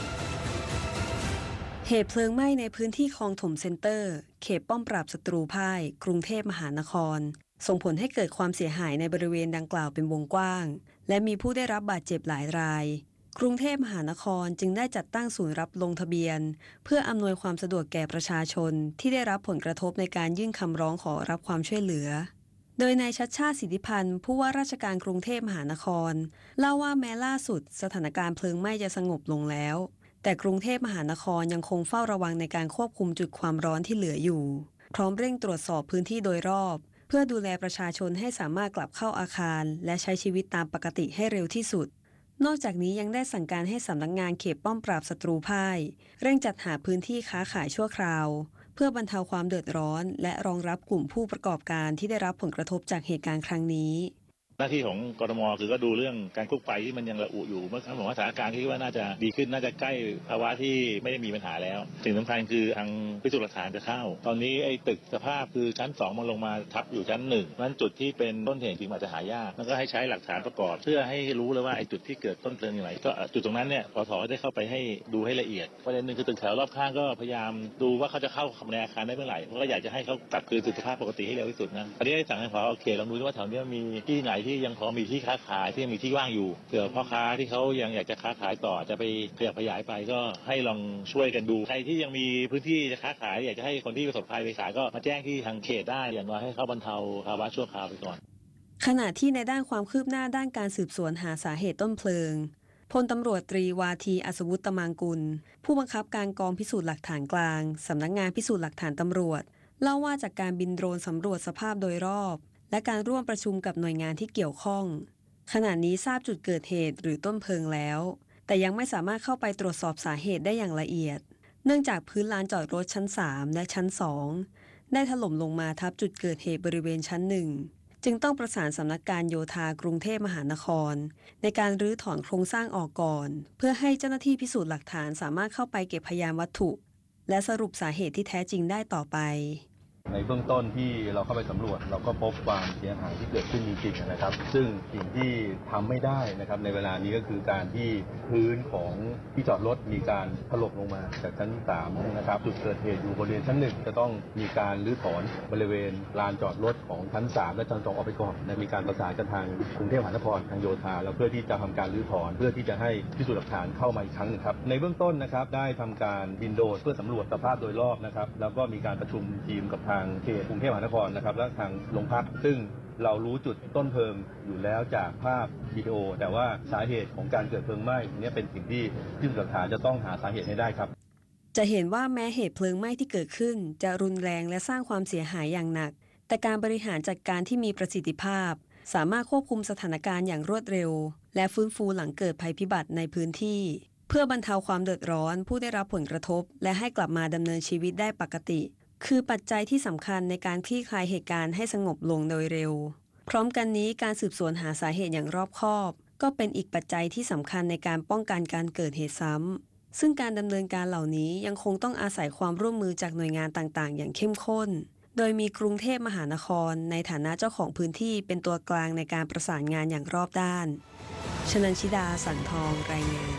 เหตุเพลิงไหม้ในพื้นที่คลองถมเซ็นเตอร์เขตป้อมปราบศัตรูพ่ายกรุงเทพมหานครส่งผลให้เกิดความเสียหายในบริเวณดังกล่าวเป็นวงกว้างและมีผู้ได้รับบาดเจ็บหลายรายกรุงเทพมหานครจึงได้จัดตั้งศูนย์รับลงทะเบียนเพื่ออำนวยความสะดวกแก่ประชาชนที่ได้รับผลกระทบในการยื่นคำร้องขอรับความช่วยเหลือโดยนายชัชชาติสิทธิพันธ์ผู้ว่าราชการกรุงเทพมหานครเล่าว่าแม้ล่าสุดสถานการณ์เพลิงไหม้จะสงบลงแล้วแต่กรุงเทพมหานครยังคงเฝ้าระวังในการควบคุมจุดความร้อนที่เหลืออยู่พร้อมเร่งตรวจสอบพื้นที่โดยรอบเพื่อดูแลประชาชนให้สามารถกลับเข้าอาคารและใช้ชีวิตตามปกติให้เร็วที่สุดนอกจากนี้ยังได้สั่งการให้สำนักงานเขตป้อมปราบศัตรูพ่ายเร่งจัดหาพื้นที่ค้าขายชั่วคราวเพื่อบรรเทาความเดือดร้อนและรองรับกลุ่มผู้ประกอบการที่ได้รับผลกระทบจากเหตุการณ์ครั้งนี้หน้าที่ของกทมคือก็ดูเรื่องการควบไฟที่มันยังระอุอยู่เมื่อครั้งผมว่าสถานการณ์ที่ว่าน่าจะดีขึ้นน่าจะใกล้ภาวะที่ไม่ได้มีปัญหาแล้วสิ่งสำคัญคือทางพิสูจน์หลักฐานจะเข้าตอนนี้ไอ้ตึกสภาพคือชั้นสองมันลงมาทับอยู่ชั้นหนึ่งนั้นจุดที่เป็นต้นเหตุจริงอาจจะหายากแล้วก็ให้ใช้หลักฐานประกอบเพื่อให้รู้เลยว่าไอ้จุดที่เกิดต้นเพลิงอย่างไรก็จุดตรงนั้นเนี่ยปทได้เข้าไปให้ดูให้ละเอียดประเด็นหนึ่งคือตึกแถวรอบข้างก็พยายามดูว่าเขาจะเข้าในอาคารได้เมื่อไหร่เพราะก็อยากจะให้เขากลับคืนสู่สภาพปกติให้เร็วที่สุดนะตอนนี้ได้สั่งให้ผอโอเคลองดูว่าแถวนี้มีที่ไหนที่ยังพอมีที่ค้าขายที่ยังมีที่ว่างอยู่เผื่อพ่อค้าที่เขายังอยากจะค้าขายต่อจะไปขยับขยายไปก็ให้ลองช่วยกันดูใครที่ยังมีพื้นที่จะค้าขายอยากจะให้คนที่ประสบภัยไปขายก็มาแจ้งที่ทางเขตได้อย่างน้อยให้เขาบรรเทาภาวะชั่วคราวไปก่อนขณะที่ในด้านความคืบหน้าด้านการสืบสวนหาสาเหตุต้นเพลิงพลตำรวจตรีวาทีอัศวุฒิตมังกุลผู้บังคับการกองพิสูจน์หลักฐานกลางสำนักงานพิสูจน์หลักฐานตำรวจเล่าว่าจากการบินโดรนสำรวจสภาพโดยรอบและการร่วมประชุมกับหน่วยงานที่เกี่ยวข้องขณะนี้ทราบจุดเกิดเหตุหรือต้นเพลิงแล้วแต่ยังไม่สามารถเข้าไปตรวจสอบสาเหตุได้อย่างละเอียดเนื่องจากพื้นลานจอดรถชั้นสามและชั้นสองได้ถล่มลงมาทับจุดเกิดเหตุบริเวณชั้นหนึ่งจึงต้องประสานสำนักการโยธากรุงเทพมหานครในการรื้อถอนโครงสร้างออกก่อนเพื่อให้เจ้าหน้าที่พิสูจน์หลักฐานสามารถเข้าไปเก็บพยานวัตถุและสรุปสาเหตุที่แท้จริงได้ต่อไปในเบื้องต้นที่เราเข้าไปสำรวจเราก็พบความเสียหายที่เกิดขึ้นจริงๆนะครับซึ่งสิ่งที่ทำไม่ได้นะครับในเวลานี้ก็คือการที่พื้นของที่จอดรถมีการถล่มลงมาจากชั้นสามนะครับจุดเกิดเหตุอยู่บริเวณชั้นหนึ่งจะต้องมีการรื้อถอนบริเวณลานจอดรถของชั้นสามและชั้นสองออกไปก่อนและมีการประสานกับทางกรุงเทพมหานครทางโยธาแล้วเพื่อที่จะทำการรื้อถอนเพื่อที่จะให้พิสูจน์หลักฐานเข้ามาอีกครั้งนึงครับในเบื้องต้นนะครับได้ทำการบินโดรนเพื่อสำรวจสภาพโดยรอบนะครับแล้วก็มีการประชุมทีมกับทางเขตกรุงเทพมหานครนะครับและทางโรงพักซึ่งเรารู้จุดต้นเพลิงอยู่แล้วจากภาพวิดีโอแต่ว่าสาเหตุของการเกิดเพลิงไหม้นี้เป็นสิ่งที่พิสูจน์หลักฐานจะต้องหาสาเหตุให้ได้ครับจะเห็นว่าแม้เหตุเพลิงไหม้ที่เกิดขึ้นจะรุนแรงและสร้างความเสียหายอย่างหนักแต่การบริหารจัดการที่มีประสิทธิภาพสามารถควบคุมสถานการณ์อย่างรวดเร็วและฟื้นฟูหลังเกิดภัยพิบัติในพื้นที่เพื่อบรรเทาความเดือดร้อนผู้ได้รับผลกระทบและให้กลับมาดำเนินชีวิตได้ปกติคือปัจจัยที่สำคัญในการคลี่คลายเหตุการณ์ให้สงบลงโดยเร็วพร้อมกันนี้การสืบสวนหาสาเหตุอย่างรอบคอบก็เป็นอีกปัจจัยที่สำคัญในการป้องกันการเกิดเหตุซ้ำซึ่งการดำเนินการเหล่านี้ยังคงต้องอาศัยความร่วมมือจากหน่วยงานต่างๆอย่างเข้มข้นโดยมีกรุงเทพมหานครในฐานะเจ้าของพื้นที่เป็นตัวกลางในการประสานงานอย่างรอบด้านชนันชิดาสันทองรายงาน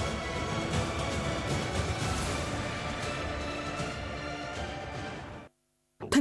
ทน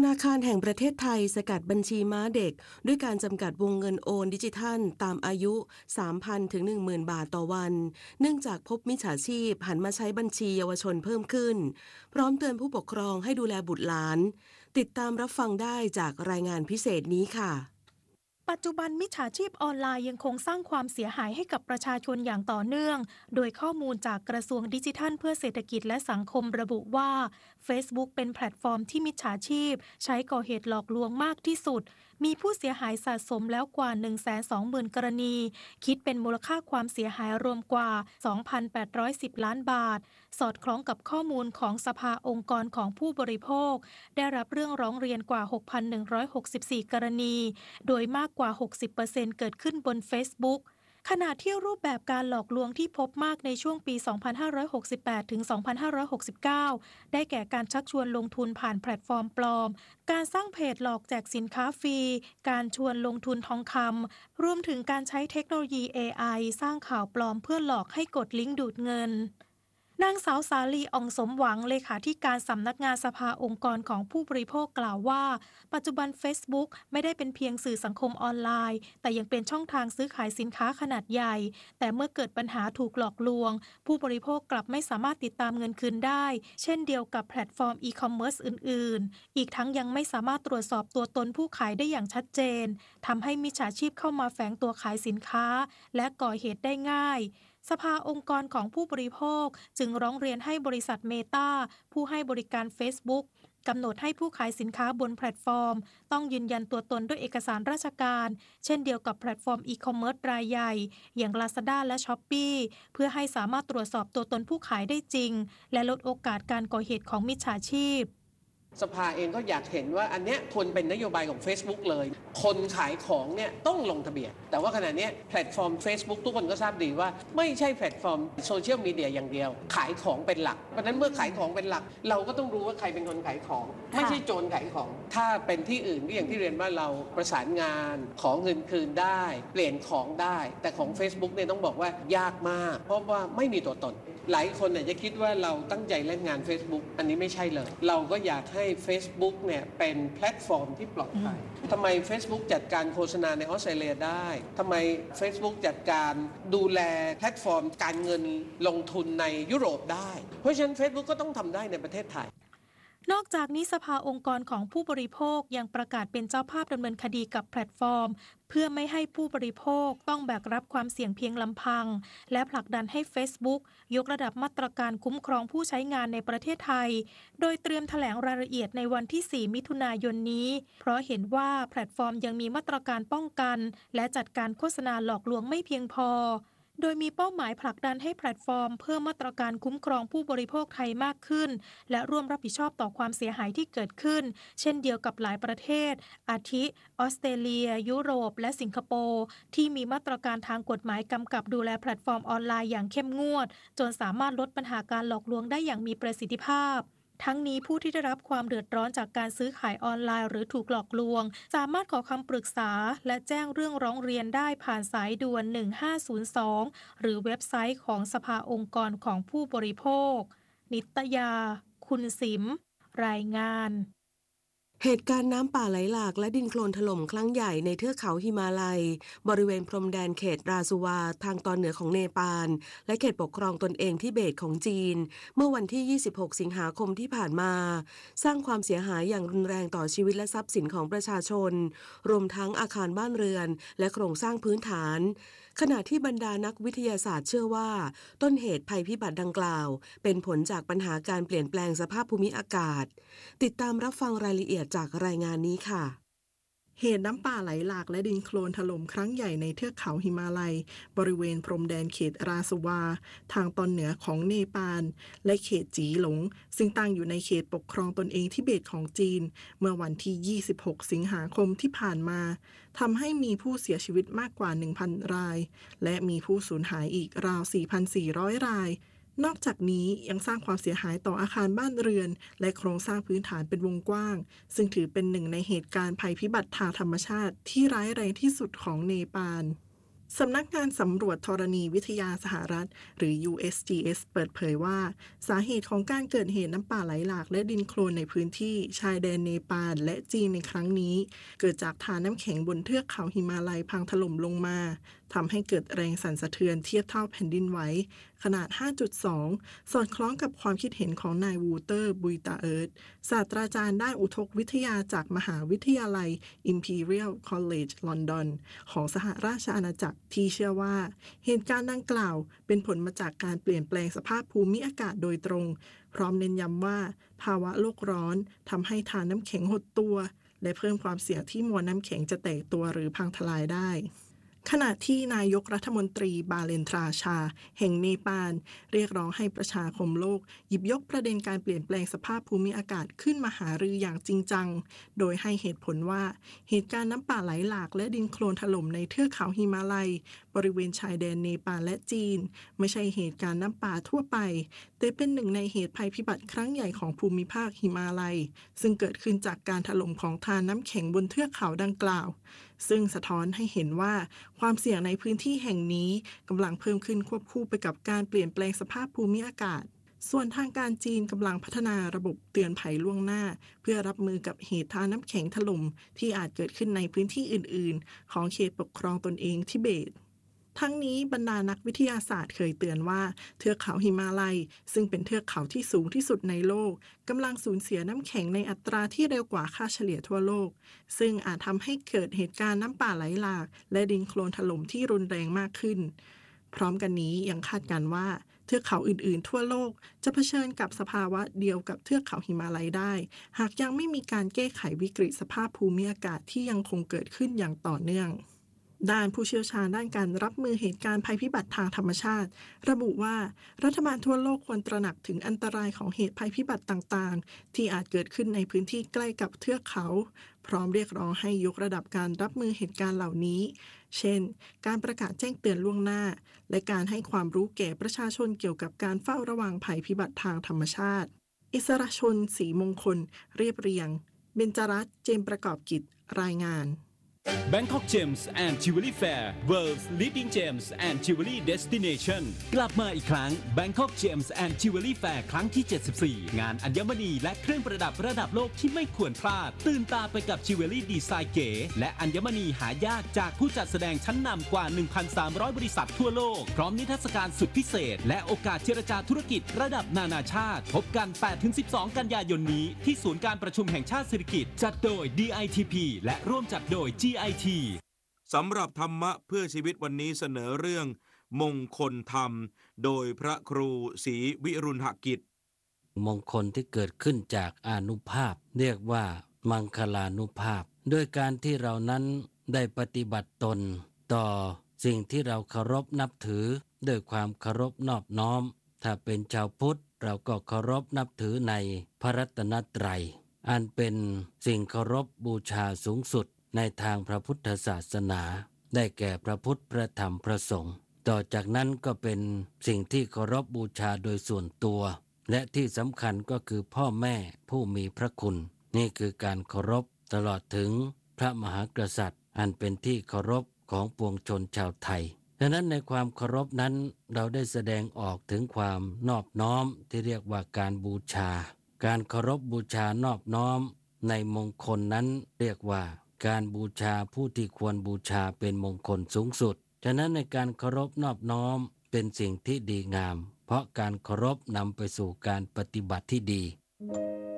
นาคารแห่งประเทศไทยสกัดบัญชีม้าเด็กด้วยการจำกัดวงเงินโอนดิจิทัลตามอายุ สามพัน ถึง หนึ่งหมื่น บาทต่อวันเนื่องจากพบมิจฉาชีพหันมาใช้บัญชีเยาวชนเพิ่มขึ้นพร้อมเตือนผู้ปกครองให้ดูแลบุตรหลานติดตามรับฟังได้จากรายงานพิเศษนี้ค่ะปัจจุบันมิจฉาชีพออนไลน์ยังคงสร้างความเสียหายให้กับประชาชนอย่างต่อเนื่องโดยข้อมูลจากกระทรวงดิจิทัลเพื่อเศรษฐกิจและสังคมระบุว่า Facebook เป็นแพลตฟอร์มที่มิจฉาชีพใช้ก่อเหตุหลอกลวงมากที่สุดมีผู้เสียหายสะสมแล้วกว่า หนึ่งแสนสองหมื่น กรณีคิดเป็นมูลค่าความเสียหายรวมกว่า สองพันแปดร้อยสิบ ล้านบาทสอดคล้องกับข้อมูลของสภาองค์กรของผู้บริโภคได้รับเรื่องร้องเรียนกว่า หกพันหนึ่งร้อยหกสิบสี่ กรณีโดยมากกว่า หกสิบเปอร์เซ็นต์ เกิดขึ้นบน Facebookขณะที่รูปแบบการหลอกลวงที่พบมากในช่วงปี สองพันห้าร้อยหกสิบแปด ถึง สองพันห้าร้อยหกสิบเก้า ได้แก่การชักชวนลงทุนผ่านแพลตฟอร์มปลอมการสร้างเพจหลอกแจกสินค้าฟรีการชวนลงทุนทองคำรวมถึงการใช้เทคโนโลยี เอ ไอ สร้างข่าวปลอมเพื่อหลอกให้กดลิงก์ดูดเงินนางสาวสาลีอ่องสมหวังเลขาธิการสำนักงานสภาองค์กรของผู้บริโภคกล่าวว่าปัจจุบัน Facebook ไม่ได้เป็นเพียงสื่อสังคมออนไลน์แต่ยังเป็นช่องทางซื้อขายสินค้าขนาดใหญ่แต่เมื่อเกิดปัญหาถูกหลอกลวงผู้บริโภคกลับไม่สามารถติดตามเงินคืนได้เช่นเดียวกับแพลตฟอร์มอีคอมเมิร์ซอื่นๆอีกทั้งยังไม่สามารถตรวจสอบตัวตนผู้ขายได้อย่างชัดเจนทำให้มิจฉาชีพเข้ามาแฝงตัวขายสินค้าและก่อเหตุได้ง่ายสภาองค์กรของผู้บริโภคจึงร้องเรียนให้บริษัทเมตาผู้ให้บริการ Facebook กำหนดให้ผู้ขายสินค้าบนแพลตฟอร์มต้องยืนยันตัวตนด้วยเอกสารราชการเช่นเดียวกับแพลตฟอร์มอีคอมเมิร์ซรายใหญ่อย่าง Lazada และ Shopee เพื่อให้สามารถตรวจสอบตัวตนผู้ขายได้จริงและลดโอกาสการก่อเหตุของมิจฉาชีพสภาเองก็อยากเห็นว่าอันเนี้ยควรเป็นนโยบายของ Facebook เลยคนขายของเนี่ยต้องลงทะเบียนแต่ว่าขณะนี้แพลตฟอร์ม Facebook ทุกคนก็ทราบดีว่าไม่ใช่แพลตฟอร์มโซเชียลมีเดียอย่างเดียวขายของเป็นหลักเพราะนั้นเมื่อขายของเป็นหลักเราก็ต้องรู้ว่าใครเป็นคนขายของไม่ใช่โจรขายของถ้าเป็นที่อื่นก็อย่างที่เรียนว่าเราประสานงานของเงินคืนได้เปลี่ยนของได้แต่ของ Facebook เนี่ยต้องบอกว่ายากมากเพราะว่าไม่มีตัวตนหลายคนเนี่ยจะคิดว่าเราตั้งใจเล่นงาน Facebook อันนี้ไม่ใช่เลยเราก็อยากให้ Facebook เนี่ยเป็นแพลตฟอร์มที่ปลอดภัยทำไม Facebook จัดการโฆษณาในออสเตรเลียได้ทำไม Facebook จัดการดูแลแพลตฟอร์มการเงินลงทุนในยุโรปได้เพราะฉะนั้น Facebook ก็ต้องทำได้ในประเทศไทยนอกจากนี้สภาองค์กรของผู้บริโภคยังประกาศเป็นเจ้าภาพดำเนินคดีกับแพลตฟอร์มเพื่อไม่ให้ผู้บริโภคต้องแบกรับความเสี่ยงเพียงลำพังและผลักดันให้ Facebook ยกระดับมาตรการคุ้มครองผู้ใช้งานในประเทศไทยโดยเตรียมแถลงรายละเอียดในวันที่สี่มิถุนายนนี้เพราะเห็นว่าแพลตฟอร์มยังมีมาตรการป้องกันและจัดการโฆษณาหลอกลวงไม่เพียงพอโดยมีเป้าหมายผลักดันให้แพลตฟอร์มเพิ่มมาตรการคุ้มครองผู้บริโภคไทยมากขึ้นและร่วมรับผิดชอบต่อความเสียหายที่เกิดขึ้นเช่นเดียวกับหลายประเทศอาทิออสเตรเลียยุโรปและสิงคโปร์ที่มีมาตรการทางกฎหมายกำกับดูแลแพลตฟอร์มออนไลน์อย่างเข้มงวดจนสามารถลดปัญหาการหลอกลวงได้อย่างมีประสิทธิภาพทั้งนี้ผู้ที่ได้รับความเดือดร้อนจากการซื้อขายออนไลน์หรือถูกหลอกลวงสามารถขอคำปรึกษาและแจ้งเรื่องร้องเรียนได้ผ่านสายด่วนหนึ่งห้าศูนย์สองหรือเว็บไซต์ของสภาองค์กรของผู้บริโภคนิตยาคุณสิมรายงานเหตุการณ์น้ำป่าไหลหลากและดินโคลนถล่มครั้งใหญ่ในเทือกเขาหิมาลัยบริเวณพรมแดนเขตราซูวาทางตอนเหนือของเนปาลและเขตปกครองตนเองทิเบตของจีนเมื่อวันที่ยี่สิบหกสิงหาคมที่ผ่านมาสร้างความเสียหายอย่างรุนแรงต่อชีวิตและทรัพย์สินของประชาชนรวมทั้งอาคารบ้านเรือนและโครงสร้างพื้นฐานขณะที่บรรดานักวิทยาศาสตร์เชื่อว่าต้นเหตุภัยพิบัติดังกล่าวเป็นผลจากปัญหาการเปลี่ยนแปลงสภาพภูมิอากาศติดตามรับฟังรายละเอียดจากรายงานนี้ค่ะเหตุน้ำป่าไหลหลากและดินโคลนถล่มครั้งใหญ่ในเทือกเขาหิมาลัยบริเวณพรมแดนเขตราสวาทางตอนเหนือของเนปาลและเขตจีหลงซึ่งตั้งอยู่ในเขตปกครองตนเองทิเบตของจีนเมื่อวันที่ยี่สิบหกสิงหาคมที่ผ่านมาทำให้มีผู้เสียชีวิตมากกว่า หนึ่งพัน รายและมีผู้สูญหายอีกราว สี่พันสี่ร้อย รายนอกจากนี้ยังสร้างความเสียหายต่ออาคารบ้านเรือนและโครงสร้างพื้นฐานเป็นวงกว้างซึ่งถือเป็นหนึ่งในเหตุการณ์ภัยพิบัติทางธรรมชาติที่ร้ายแรงที่สุดของเนปาลสำนักงานสำรวจธรณีวิทยาสหรัฐหรือ ยู เอส จี เอส เปิดเผยว่าสาเหตุของการเกิดเหตุน้ำป่าไหลหลากและดินโคลนในพื้นที่ชายแดนเนปาลและจีนในครั้งนี้เกิดจากฐานน้ำแข็งบนเทือกเขาหิมาลัยพังถล่มลงมาทำให้เกิดแรงสั่นสะเทือนเทียบเท่าแผ่นดินไหวขนาด ห้าจุดสอง สอดคล้องกับความคิดเห็นของนายวูเตอร์บุยตาเอิร์ธศาสตราจารย์ด้านอุทกวิทยาจากมหาวิทยาลัย Imperial College London ของสหราชอาณาจักรที่เชื่อว่าเหตุการณ์ดังกล่าวเป็นผลมาจากการเปลี่ยนแปลงสภาพภูมิอากาศโดยตรงพร้อมเน้นย้ำว่าภาวะโลกร้อนทำให้ฐานน้ำแข็งหดตัวและเพิ่มความเสี่ยงที่มวลน้ำแข็งจะแตกตัวหรือพังทลายได้ขณะที่นายกรัฐมนตรีบาเลนทราชาแห่งเนปาลเรียกร้องให้ประชาคมโลกหยิบยกประเด็นการเปลี่ยนแปลงสภาพภูมิอากาศขึ้นมาหารืออย่างจริงจังโดยให้เหตุผลว่าเหตุการณ์น้ำป่าไหลหลากและดินโคลนถล่มในเทือกเขาหิมาลัยบริเวณชายแดนเนปาลและจีนไม่ใช่เหตุการณ์น้ำป่าทั่วไปแต่เป็นหนึ่งในเหตุภัยพิบัติครั้งใหญ่ของภูมิภาคหิมาลัยซึ่งเกิดขึ้นจากการถล่มของธารน้ำแข็งบนเทือกเขาดังกล่าวซึ่งสะท้อนให้เห็นว่าความเสี่ยงในพื้นที่แห่งนี้กำลังเพิ่มขึ้นควบคู่ไปกับการเปลี่ยนแปลงสภาพภูมิอากาศส่วนทางการจีนกำลังพัฒนาระบบเตือนภัยล่วงหน้าเพื่อรับมือกับเหตุทานน้ำแข็งถล่มที่อาจเกิดขึ้นในพื้นที่อื่นๆของเขตปกครองตนเองทิเบตทั้งนี้บรรดานักวิทยาศาสตร์เคยเตือนว่าเทือกเขาหิมาลัยซึ่งเป็นเทือกเขาที่สูงที่สุดในโลกกำลังสูญเสียน้ำแข็งในอัตราที่เร็วกว่าค่าเฉลี่ยทั่วโลกซึ่งอาจทำให้เกิดเหตุการณ์น้ำป่าไหลหลากและดินโคลนถล่มที่รุนแรงมากขึ้นพร้อมกันนี้ยังคาดการณ์ว่าเทือกเขาอื่นๆทั่วโลกจะเผชิญกับสภาวะเดียวกับเทือกเขาหิมาลัยได้หากยังไม่มีการแก้ไขวิกฤตสภาพภูมิอากาศที่ยังคงเกิดขึ้นอย่างต่อเนื่องด้านผู้เชี่ยวชาญด้านการรับมือเหตุการณ์ภัยพิบัติทางธรรมชาติระบุว่ารัฐบาลทั่วโลกควรตระหนักถึงอันตรายของเหตุภัยพิบัติต่างๆที่อาจเกิดขึ้นในพื้นที่ใกล้กับเทือกเขาพร้อมเรียกร้องให้ยกระดับการรับมือเหตุการณ์เหล่านี้เช่นการประกาศแจ้งเตือนล่วงหน้าและการให้ความรู้แก่ประชาชนเกี่ยวกับการเฝ้าระวังภัยพิบัติทางธรรมชาติอิสรชนศรีมงคลเรียบเรียงเบญจรัตน์เจมประกอบกิจรายงาน Bangkok Gems and Jewelry Fair World's Leading Gems and Jewelry Destination กลับมาอีกครั้ง Bangkok Gems and Jewelry Fair ครั้งที่ เจ็ดสิบสี่ งานอัญมณีและเครื่องประดับระดับโลกที่ไม่ควรพลาดตื่นตาไปกับจิวเวลรี่ดีไซน์เก๋และอัญมณีหายากจากผู้จัดแสดงชั้นนำกว่า หนึ่งพันสามร้อย บริษัททั่วโลกพร้อมนิทรรศการสุดพิเศษและโอกาสเจรจาธุรกิจระดับนานาชาติพบกัน แปดถึงสิบสอง กันยายนนี้ที่ศูนย์การประชุมแห่งชาติสิริกิติ์จัดโดย ดี ไอ ที พี และร่วมจัดโดย จี ไอ ทีสำหรับธรรมะเพื่อชีวิตวันนี้เสนอเรื่องมงคลธรรมโดยพระครูศรีวิรุณหกิจมงคลที่เกิดขึ้นจากอานุภาพเรียกว่ามังคลานุภาพด้วยการที่เรานั้นได้ปฏิบัติตนต่อสิ่งที่เราเคารพนับถือด้วยความเคารพนอบน้อมถ้าเป็นชาวพุทธเราก็เคารพนับถือในพระรัตนตรัยอันเป็นสิ่งเคารพบูชาสูงสุดในทางพระพุทธศาสนาได้แก่พระพุทธพระธรรมพระสงฆ์ต่อจากนั้นก็เป็นสิ่งที่เคารพบูชาโดยส่วนตัวและที่สำคัญก็คือพ่อแม่ผู้มีพระคุณนี่คือการเคารพตลอดถึงพระมหากษัตริย์อันเป็นที่เคารพของปวงชนชาวไทยดังนั้นในความเคารพนั้นเราได้แสดงออกถึงความนอบน้อมที่เรียกว่าการบูชาการเคารพบูชานอบน้อมในมงคลนั้นเรียกว่าการบูชาผู้ที่ควรบูชาเป็นมงคลสูงสุดฉะนั้นในการเคารพนอบน้อมเป็นสิ่งที่ดีงามเพราะการเคารพนำไปสู่การปฏิบัติที่ดี